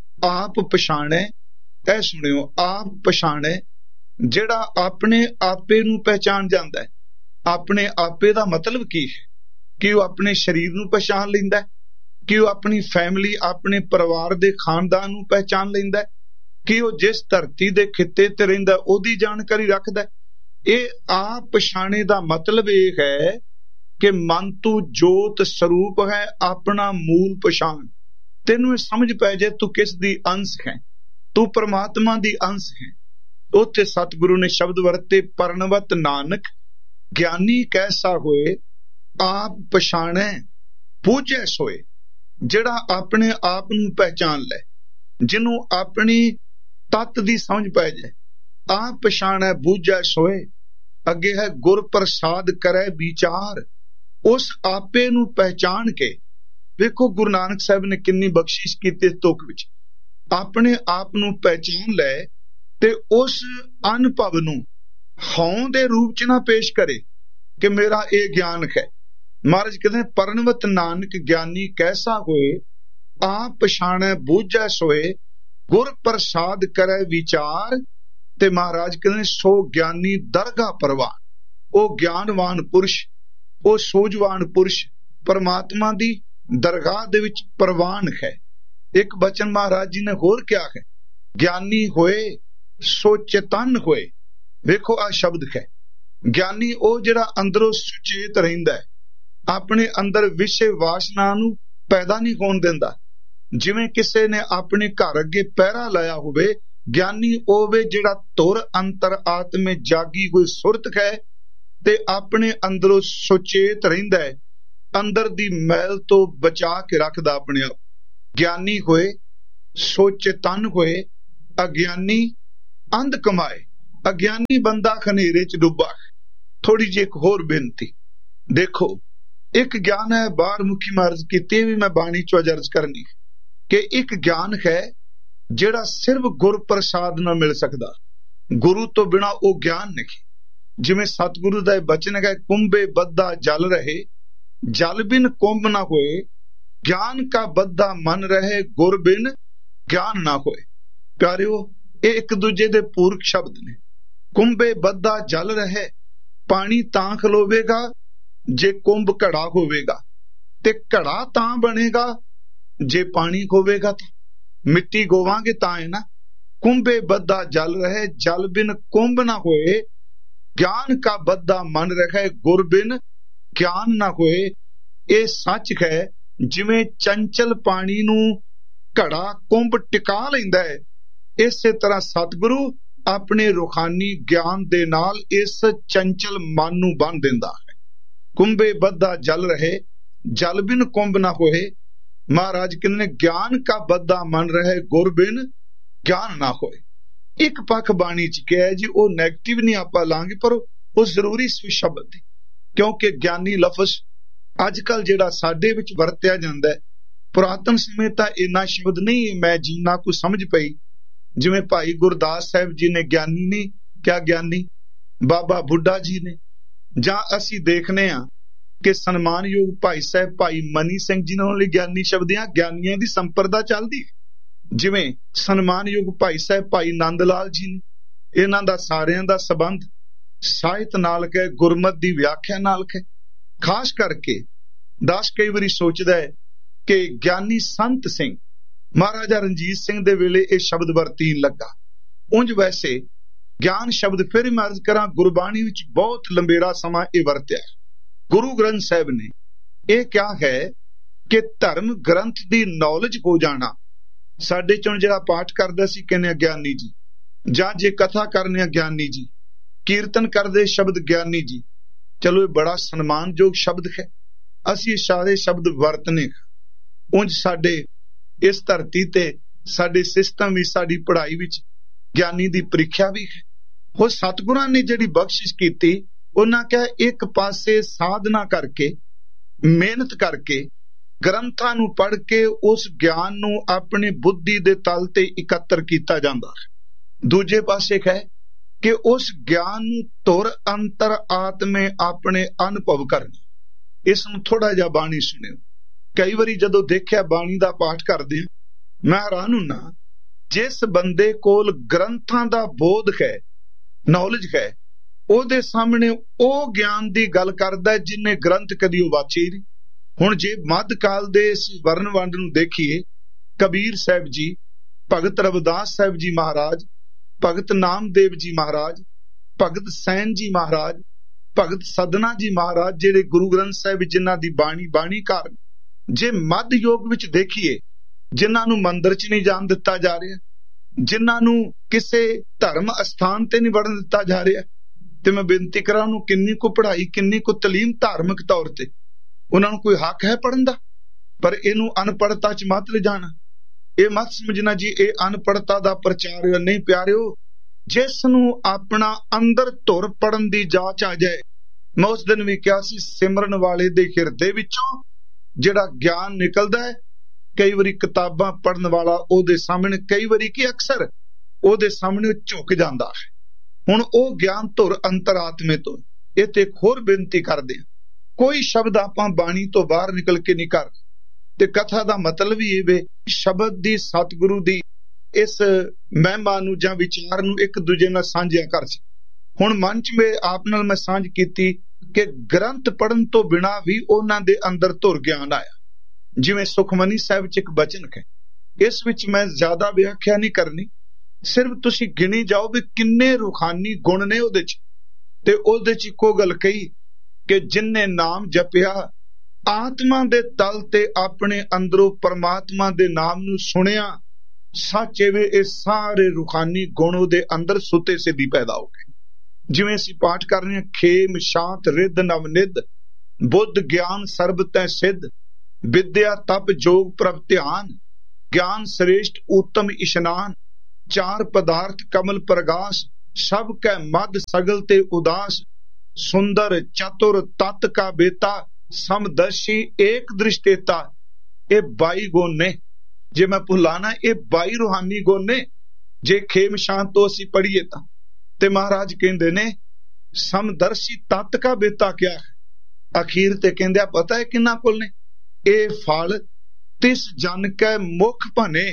ਆਪ ਪਛਾਣੈ। ਇਹ ਸੁਣਿਓ, ਆਪ ਪਛਾਣੈ, ਜਿਹੜਾ ਆਪਣੇ ਆਪੇ ਨੂੰ ਪਹਿਚਾਣ ਜਾਂਦਾ ਹੈ। ਆਪਣੇ ਆਪੇ ਦਾ ਮਤਲਬ ਕੀ ਹੈ? ਕਿ ਉਹ ਆਪਣੇ ਸਰੀਰ ਨੂੰ ਪਛਾਣ ਲੈਂਦਾ, ਕਿ ਉਹ ਆਪਣੀ ਫੈਮਿਲੀ, ਆਪਣੇ ਪਰਿਵਾਰ ਦੇ ਖਾਨਦਾਨ ਨੂੰ ਪਹਿਚਾਣ ਲੈਂਦਾ, ਕਿ ਉਹ ਜਿਸ ਧਰਤੀ ਦੇ ਖਿੱਤੇ ਤੇ ਰਹਿੰਦਾ ਉਹਦੀ ਜਾਣਕਾਰੀ ਰੱਖਦਾ। ਇਹ ਆਪ ਪਛਾਣੇ ਦਾ ਮਤਲਬ ਇਹ ਹੈ ਕਿ ਮਨ ਤੂੰ ਜੋਤ ਸਰੂਪ ਹੈ, ਆਪਣਾ ਮੂਲ ਪਛਾਣ। ਤੈਨੂੰ ਇਹ ਸਮਝ ਪੈ ਜਾਏ ਤੂੰ ਕਿਸ ਦੀ ਅੰਸ਼ ਹੈ, ਤੂੰ ਪਰਮਾਤਮਾ ਦੀ ਅੰਸ਼ ਹੈ। ਉੱਥੇ ਸਤਿਗੁਰੂ ਨੇ ਸ਼ਬਦ ਵਰਤੇ, ਪਰਨਵਤ ਨਾਨਕ ਗਿਆਨੀ ਕੈਸਾ ਹੋਏ, ਆਪ ਪਛਾਣੈ ਬੂਝੈ ਸੋਏ। ਜਿਹੜਾ ਆਪਣੇ ਆਪ ਨੂੰ ਪਹਿਚਾਨ ਲੈ, ਜਿਹਨੂੰ ਆਪਣੀ ਤੱਤ ਦੀ ਸਮਝ ਪੈ ਜਾਏ, ਆਪ ਪਛਾਣੈ ਬੂਝੈ ਸੋਏ। ਅੱਗੇ ਹੈ ਗੁਰ ਪ੍ਰਸਾਦ ਕਰੈ ਵਿਚਾਰ। ਉਸ ਆਪੇ ਨੂੰ ਪਹਿਚਾਨ ਕੇ ਵੇਖੋ ਗੁਰੂ ਨਾਨਕ ਸਾਹਿਬ ਨੇ ਕਿੰਨੀ ਬਖਸ਼ਿਸ਼ ਕੀਤੀ ਇਸ ਤੁਕ ਵਿੱਚ। ਆਪਣੇ ਆਪ ਨੂੰ ਪਹਿਚਾਨ ਲੈ ਤੇ ਉਸ ਅਨੁਭਵ ਨੂੰ ਹਉ ਦੇ ਰੂਪ ਚ ਨਾ ਪੇਸ਼ ਕਰੇ ਕਿ ਮੇਰਾ ਇਹ ਗਿਆਨ ਹੈ। ਮਹਾਰਾਜ ਕਹਿੰਦੇ ਪਰਨਵਤ ਨਾਨਕ ਗਿਆਨੀ ਕੈਸਾ ਹੋਏ, ਆਪ ਪਛਾਣੈ ਬੂਝੈ ਸੋਏ, ਗੁਰ ਪ੍ਰਸਾਦ ਕਰੈ ਵਿਚਾਰ। ਤੇ ਮਹਾਰਾਜ ਕਹਿੰਦੇ ਸੋ ਗਿਆਨੀ ਦਰਗਾਹ ਪ੍ਰਵਾਨ। ਉਹ ਗਿਆਨਵਾਨ ਪੁਰਸ਼, ਉਹ ਸੋਝਵਾਨ ਪੁਰਸ਼ ਪਰਮਾਤਮਾ ਦੀ ਦਰਗਾਹ ਦੇ ਵਿੱਚ ਪ੍ਰਵਾਨ ਹੈ। ਇੱਕ ਬਚਨ ਮਹਾਰਾਜ ਜੀ ਨੇ ਹੋਰ ਕਿਹਾ ਹੈ, ਗਿਆਨੀ ਹੋਏ ਸੋ ਚੇਤਨ ਹੋਏ। ਵੇਖੋ ਆ ਸ਼ਬਦ ਹੈ, ਗਿਆਨੀ ਉਹ ਜਿਹੜਾ ਅੰਦਰੋਂ ਸੁਚੇਤ ਰਹਿੰਦਾ ਹੈ, ਆਪਣੇ ਅੰਦਰ ਵਿਸ਼ੇ ਵਾਸਨਾ ਨੂੰ ਪੈਦਾ ਨਹੀਂ ਹੋਣ ਦਿੰਦਾ। ਜਿਵੇਂ ਕਿਸੇ ਨੇ ਆਪਣੇ ਘਰ ਅੱਗੇ ਪਹਿਰਾ ਲਾਇਆ ਹੋਵੇ, ਗਿਆਨੀ ਉਹ ਵੇ ਜਿਹੜਾ ਧੁਰ ਅੰਤਰ ਆਤਮੇ ਜਾਗੀ ਹੋਈ ਸੁਰਤ ਹੈ, ਤੇ ਆਪਣੇ ਅੰਦਰੋਂ ਸੁਚੇਤ ਰਹਿੰਦਾ ਹੈ, ਅੰਦਰ ਦੀ ਮੈਲ ਤੋਂ ਬਚਾ ਕੇ ਰੱਖਦਾ ਆਪਣੇ ਆਪ। ਗਿਆਨੀ ਹੋਏ ਸੋ ਚੇਤਨ ਹੋਏ, ਅਗਿਆਨੀ ਅੰਧ ਕਮਾਏ। ਅਗਿਆਨੀ ਬੰਦਾ ਹਨੇਰੇ ਚ ਡੁੱਬਾ। ਥੋੜੀ ਜਿਹੀ ਇੱਕ ਹੋਰ ਬੇਨਤੀ ਦੇਖੋ, ਇੱਕ ਗਿਆਨ ਹੈ ਬਾਹਰ ਮੁਖੀ ਮਾਰਜ ਕੀਤੀ ਵੀ ਮੈਂ ਬਾਣੀ ਚੋਂ ਅਰਜ਼ ਕਰਨੀ ਕਿ ਇੱਕ ਗਿਆਨ ਹੈ ਜਿਹੜਾ ਸਿਰਫ ਗੁਰ ਪ੍ਰਸਾਦ ਨਾਲ ਮਿਲ ਸਕਦਾ, ਗੁਰੂ ਤੋਂ ਬਿਨਾ ਉਹ ਗਿਆਨ ਨਹੀਂ। ਜਿਵੇਂ ਸਤਿਗੁਰੂ ਦਾ ਇਹ ਬਚਨ ਹੈ, ਕੁੰਭੇ ਬੱਧਾ ਜਲ ਰਹੇ, ਜਲ ਬਿਨ ਕੁੰਭ ਨਾ ਹੋਏ, ਗਿਆਨ ਕਾ ਬੱਧਾ ਮਨ ਰਹੇ, ਗੁਰ ਬਿਨ ਗਿਆਨ ਨਾ ਹੋਏ। ਪਿਆਰਿਓ, ਇਹ ਇੱਕ ਦੂਜੇ ਦੇ ਪੂਰਕ ਸ਼ਬਦ ਨੇ। ਕੁੰਭੇ ਬੱਧਾ ਜਲ ਰਹੇ, ਪਾਣੀ ਤਾਂ ਖਲੋਵੇਗਾ ਜੇ ਕੁੰਭ ਘੜਾ ਹੋਵੇਗਾ, ਤੇ ਘੜਾ ਤਾਂ ਬਣੇਗਾ ਜੇ ਪਾਣੀ ਹੋਵੇਗਾ। ਤਾਂ ਮਿੱਟੀ ਗੋਵਾਂਗੇ ਤਾਂ ਹੈ ਨਾ। ਕੁੰਭੇ ਬੱਧਾ ਜਲ ਰਹੇ, ਜਲ ਬਿਨ ਕੁੰਭ ਨਾ ਹੋਏ, ਗਿਆਨ ਕਾ ਬੱਧਾ ਮਨ ਰਹੇ, ਗੁਰ ਬਿਨ ਗਿਆਨ ਨਾ ਹੋਏ। ਇਹ ਸੱਚ ਹੈ, ਜਿਵੇਂ ਚੰਚਲ ਪਾਣੀ ਨੂੰ ਘੜਾ ਕੁੰਭ ਟਿਕਾ ਲੈਂਦਾ ਹੈ, ਇਸੇ ਤਰ੍ਹਾਂ ਸਤਿਗੁਰੂ ਆਪਣੇ ਰੂਹਾਨੀ ਗਿਆਨ ਦੇ ਨਾਲ ਇਸ ਚੰਚਲ ਮਨ ਨੂੰ ਬੰਨ ਦਿੰਦਾ ਹੈ। ਕੁੰਭੇ ਬੱਧਾ ਜਲ ਰਹੇ, ਜਲ ਬਿਨ ਕੁੰਭ ਨਾ ਹੋਏ। ਮਹਾਰਾਜ ਕਹਿੰਦੇ ਨੇ ਗਿਆਨ ਕਾ ਬੱਧਾ ਮਨ ਰਹੇ, ਗੁਰ ਬਿਨ ਗਿਆਨ ਨਾ ਹੋਏ। ਇੱਕ ਪੱਖ ਬਾਣੀ ਚ ਕਿਹਾ ਜੀ, ਉਹ ਨੈਗੇਟਿਵ ਨਹੀਂ ਆਪਾਂ ਲਾਂਗੇ, ਪਰ ਉਹ ਜ਼ਰੂਰੀ ਸ਼ਬਦ ਹੈ, ਕਿਉਂਕਿ ਗਿਆਨੀ ਲਫ਼ਜ਼ ਅੱਜ ਕੱਲ ਜਿਹੜਾ ਸਾਡੇ ਵਿੱਚ ਵਰਤਿਆ ਜਾਂਦਾ ਹੈ, ਪੁਰਾਤਨ ਸਮੇਂ ਤਾਂ ਇੰਨਾ ਸ਼ਬਦ ਨਹੀਂ ਮੈਂ ਜਿੰਨਾ ਕੁ ਸਮਝ ਪਈ। ਜਿਵੇਂ ਭਾਈ ਗੁਰਦਾਸ ਸਾਹਿਬ ਜੀ ਨੇ ਗਿਆਨੀ ਨਹੀਂ ਕਿਹਾ, ਗਿਆਨੀ ਬਾਬਾ ਬੁੱਢਾ ਜੀ ਨੇ, ਜਾਂ ਅਸੀਂ ਦੇਖਨੇ ਆ ਕਿ ਸਨਮਾਨਯੋਗ ਭਾਈ ਸਾਹਿਬ ਭਾਈ ਮਨੀ ਸਿੰਘ ਜੀ ਨਾਲ ਗਿਆਨੀ ਸ਼ਬਦੀਆਂ ਗਿਆਨੀਆਂ ਦੀ ਸੰਪਰਦਾ ਚੱਲਦੀ। ਜਿਵੇਂ ਸਨਮਾਨਯੋਗ ਭਾਈ ਸਾਹਿਬ ਭਾਈ ਨੰਦ ਲਾਲ ਜੀ ਨੇ, ਇਹਨਾਂ ਦਾ ਸਾਰਿਆਂ ਦਾ ਸੰਬੰਧ ਸਾਹਿਤ ਨਾਲ ਹੈ, ਗੁਰਮਤ ਦੀ ਵਿਆਖਿਆ ਨਾਲ ਹੈ। ਖਾਸ ਕਰਕੇ ਦਾਸ ਕਈ ਵਾਰੀ ਸੋਚਦਾ ਹੈ ਕਿ ਗਿਆਨੀ ਸੰਤ ਸਿੰਘ ਮਹਾਰਾਜਾ ਰਣਜੀਤ ਸਿੰਘ ਦੇ ਵੇਲੇ ਇਹ ਸ਼ਬਦ ਵਰਤੀਨ ਲੱਗਾ। ਉਂਝ ਵੈਸੇ ਗਿਆਨ ਸ਼ਬਦ ਫਿਰ ਮੈਂ ਅਰਜ਼ ਕਰਾਂ, ਗੁਰਬਾਣੀ ਵਿੱਚ ਬਹੁਤ ਲੰਬੇਰਾ ਸਮਾਂ ਇਹ ਵਰਤਿਆ। ਗੁਰੂ ਗ੍ਰੰਥ ਸਾਹਿਬ ਨੇ ਇਹ ਕਿਹਾ ਹੈ ਕਿ ਧਰਮ ਗ੍ਰੰਥ ਦੀ ਨੌਲੇਜ ਹੋ ਜਾਣਾ। ਸਾਡੇ ਚੋਂ ਜਿਹੜਾ ਪਾਠ ਕਰਦਾ ਸੀ ਕਹਿੰਦੇ ਗਿਆਨੀ ਜੀ, ਜਾਂ ਜੇ ਕਥਾ ਕਰਨੇ ਗਿਆਨੀ ਜੀ, ਕੀਰਤਨ ਕਰਦੇ ਸ਼ਬਦ ਗਿਆਨੀ ਜੀ। ਚਲੋ ਇਹ ਬੜਾ ਸਨਮਾਨਯੋਗ ਸ਼ਬਦ ਹੈ, ਅਸੀਂ ਸਾਰੇ ਸ਼ਬਦ ਵਰਤਨੇ। ਉਂਝ ਸਾਡੇ ਇਸ ਧਰਤੀ ਤੇ ਸਾਡੇ ਸਿਸਟਮ ਵੀ, ਸਾਡੀ ਪੜ੍ਹਾਈ ਵਿੱਚ ਗਿਆਨੀ ਦੀ ਪ੍ਰੀਖਿਆ ਵੀ ਹੈ। ਉਹ ਸਤਿਗੁਰਾਂ ਨੇ ਜਿਹੜੀ ਬਖਸ਼ਿਸ਼ ਕੀਤੀ, ਉਹਨਾਂ ਕਿਹਾ ਇੱਕ ਪਾਸੇ ਸਾਧਨਾ ਕਰਕੇ, ਮਿਹਨਤ ਕਰਕੇ, ਗ੍ਰੰਥਾਂ ਨੂੰ ਪੜ੍ਹ ਕੇ ਉਸ ਗਿਆਨ ਨੂੰ ਆਪਣੇ ਬੁੱਧੀ ਦੇ ਤਲ ਤੇ ਇਕੱਤਰ ਕੀਤਾ ਜਾਂਦਾ ਹੈ। ਦੂਜੇ ਪਾਸੇ ਹੈ ਕਿ ਉਸ ਗਿਆਨ ਨੂੰ ਧੁਰ ਅੰਤਰ ਆਤਮੇ ਆਪਣੇ ਅਨੁਭਵ ਕਰਨਾ। ਇਸ ਨੂੰ ਥੋੜਾ ਜਿਹਾ ਬਾਣੀ ਸੁਣਿਓ। ਕਈ ਵਾਰੀ ਜਦੋਂ ਦੇਖਿਆ ਬਾਣੀ ਦਾ ਪਾਠ ਕਰਦੇ ਆ, ਮੈਂ ਹੈਰਾਨ ਹੁੰਨਾ, ਜਿਸ ਬੰਦੇ ਕੋਲ ਗ੍ਰੰਥਾਂ ਦਾ ਬੋਧ ਹੈ, ਨੌਲੇਜ ਹੈ, ਉਹਦੇ ਸਾਹਮਣੇ ਉਹ ਗਿਆਨ ਦੀ ਗੱਲ ਕਰਦਾ ਜਿਹਨੇ ਗ੍ਰੰਥ ਕਦੀ ਉਹ ਵਾਚੇ ਨਹੀਂ। ਹੁਣ ਜੇ ਮੱਧ ਕਾਲ ਦੇ ਇਸ ਵਰਨ ਵੰਡ ਨੂੰ ਦੇਖੀਏ, ਕਬੀਰ ਸਾਹਿਬ ਜੀ, ਭਗਤ ਰਵਿਦਾਸ ਸਾਹਿਬ ਜੀ ਮਹਾਰਾਜ, ਭਗਤ ਨਾਮਦੇਵ ਜੀ ਮਹਾਰਾਜ, ਭਗਤ ਸੈਨ ਜੀ ਮਹਾਰਾਜ, ਭਗਤ ਸਦਨਾ ਜੀ ਮਹਾਰਾਜ, ਜਿਹੜੇ ਗੁਰੂ ਗ੍ਰੰਥ ਸਾਹਿਬ ਜਿਨ੍ਹਾਂ ਦੀ ਬਾਣੀ ਘਰ, ਜੇ ਮੱਧ ਯੁੱਗ ਵਿੱਚ ਦੇਖੀਏ, ਜਿਨ੍ਹਾਂ ਨੂੰ ਮੰਦਿਰ 'ਚ ਨਹੀਂ ਜਾਣ ਦਿੱਤਾ ਜਾ ਰਿਹਾ, ਜਿਨ੍ਹਾਂ ਨੂੰ ਕਿਸੇ ਧਰਮ ਅਸਥਾਨ ਤੇ ਨਹੀਂ ਵੜਨ ਦਿੱਤਾ ਜਾ ਰਿਹਾ, ਤੇ ਮੈਂ ਬੇਨਤੀ ਕਰਾਂ ਉਹਨੂੰ ਕਿੰਨੀ ਕੁ ਪੜ੍ਹਾਈ, ਕਿੰਨੀ ਕੁ ਤਾਲੀਮ ਧਾਰਮਿਕ ਤੌਰ ਤੇ ਉਹਨਾਂ ਨੂੰ ਕੋਈ ਹੱਕ ਹੈ ਪੜ੍ਹਨ ਦਾ। ਪਰ ਇਹਨੂੰ ਅਨਪੜ੍ਹਤਾ 'ਚ ਮਤ ਲਿਜਾਣਾ, ਇਹ ਮਤ ਸਮਝਣਾ ਜੀ ਇਹ ਅਨਪੜ੍ਹਤਾ ਦਾ ਪ੍ਰਚਾਰ ਨਹੀਂ। ਪਿਆਰਿਓ, ਜਿਸ ਨੂੰ ਆਪਣਾ ਅੰਦਰ ਧੁਰ ਪੜਨ ਦੀ ਜਾਚ ਆ ਜਾਏ, ਮੈਂ ਉਸ ਦਿਨ ਵੀ ਕਿਹਾ ਸੀ, ਸਿਮਰਨ ਵਾਲੇ ਦੇ ਹਿਰਦੇ ਵਿੱਚੋਂ ਜਿਹੜਾ ਗਿਆਨ ਨਿਕਲਦਾ ਹੈ, ਕਈ ਵਾਰੀ ਕਿਤਾਬਾਂ ਪੜਨ ਵਾਲਾ ਉਹਦੇ ਸਾਹਮਣੇ, ਕਈ ਵਾਰੀ ਕੀ ਅਕਸਰ ਉਹਦੇ ਸਾਹਮਣੇ ਝੁਕ ਜਾਂਦਾ ਹੈ। ਹੁਣ ਉਹ ਗਿਆਨ ਧੁਰ ਅੰਤਰਾਤਮੇ ਤੋਂ। ਇਹ ਤੇ ਇੱਕ ਹੋਰ ਬੇਨਤੀ ਕਰਦੇ ਹਾਂ, ਕੋਈ ਸ਼ਬਦ ਆਪਾਂ ਬਾਣੀ ਤੋਂ ਬਾਹਰ ਨਿਕਲ ਕੇ ਨਹੀਂ ਕਰ। ਤੇ ਕਥਾ ਦਾ ਮਤਲਬ ਵੀ ਇਹ ਵੇ, ਸ਼ਬਦ ਦੀ, ਸਤਿਗੁਰੂ ਦੀ ਇਸ ਮਹਿਮਾ ਨੂੰ ਜਾਂ ਵਿਚਾਰ ਨੂੰ ਇੱਕ ਦੂਜੇ ਨਾਲ ਸਾਂਝਿਆ ਕਰ ਸਕ। ਹੁਣ ਮਨ 'ਚ ਆਪ ਨਾਲ ਮੈਂ ਸਾਂਝ ਕੀਤੀ ਕਿ ਗ੍ਰੰਥ ਪੜਨ ਤੋਂ ਬਿਨਾਂ ਵੀ ਉਹਨਾਂ ਦੇ ਅੰਦਰ ਧੁਰ ਗਿਆਨ ਆਇਆ। ਜਿਵੇਂ ਸੁਖਮਨੀ ਸਾਹਿਬ 'ਚ ਇੱਕ ਬਚਨ ਹੈ, ਇਸ ਵਿੱਚ ਮੈਂ ਜ਼ਿਆਦਾ ਵਿਆਖਿਆ ਨਹੀਂ ਕਰਨੀ, ਸਿਰਫ ਤੁਸੀਂ ਗਿਣੀ ਜਾਓ ਵੀ ਕਿੰਨੇ ਰੂਹਾਨੀ ਗੁਣ ਨੇ ਉਹਦੇ 'ਚ। ਤੇ ਉਹਦੇ 'ਚ ਇੱਕੋ ਗੱਲ ਕਹੀ ਕਿ ਜਿਨਨੇ ਨਾਮ ਜਪਿਆ, ਆਤਮਾ ਦੇ ਤਲ ਤੇ ਆਪਣੇ ਅੰਦਰੋਂ ਪਰਮਾਤਮਾ ਦੇ ਨਾਮ ਨੂੰ ਸੁਣਿਆ, ਸੱਚ ਇਹ ਸਾਰੇ ਰੂਹਾਨੀ ਗੁਣ ਉਹਦੇ ਅੰਦਰ ਸੁੱਤੇ ਸਿੱਧੀ ਪੈਦਾ ਹੋ ਗਏ। ਜਿਵੇਂ ਅਸੀਂ ਪਾਠ ਕਰ ਰਹੇ ਹਾਂ, ਖੇਮ ਸ਼ਾਂਤ ਰਿੱਧ ਨਵਨਿਧ, ਬੁੱਧ ਗਿਆਨ ਸਰਬ ਤੈ ਸਿੱਧ, ਵਿਦਿਆ ਤਪ ਜੋਗ ਪ੍ਰਭ ਧਿਆਨ, ਗਿਆਨ ਸ੍ਰੇਸ਼ਟ ਉੱਤਮ ਇਸ਼ਨਾਨ, ਚਾਰ ਪਦਾਰਥ ਕਮਲ ਪ੍ਰਗਾਸ, ਸਭ ਕੈ ਮਦ ਸਗਲ ਤੇ ਉਦਾਸ, ਸੁੰਦਰ ਚਤੁਰ ਤਤ ਕਾ ਬੇਤਾ, ਸਮਦਰਸ਼ੀ ਏਕ ਦ੍ਰਿਸ਼ਟੇਤਾ। ਇਹ 22 ਗੁਣ ਨੇ। ਜੇ ਮੈਂ ਭੁੱਲਾਣਾ, ਇਹ 22 ਰੂਹਾਨੀ ਗੁਣ ਨੇ ਜੇ ਖੇਮ ਸ਼ਾਂਤ ਤੋਂ ਅਸੀਂ ਪੜ੍ਹੀਏ ਤਾਂ। ਤੇ ਮਹਾਰਾਜ ਕਹਿੰਦੇ ਨੇ ਸਮਦਰਸ਼ੀ ਤਤ ਕਾ ਬੇਤਾ ਕਿਆ ਹੈ। ਅਖੀਰ ਤੇ ਕਹਿੰਦੇ ਆ ਪਤਾ ਹੈ ਕਿੰਨਾ ਕੋਲ ਨੇ? ਇਹ ਫਲ ਤਿਸ ਜਨ ਕੈ ਮੁਖ ਭਨੇ।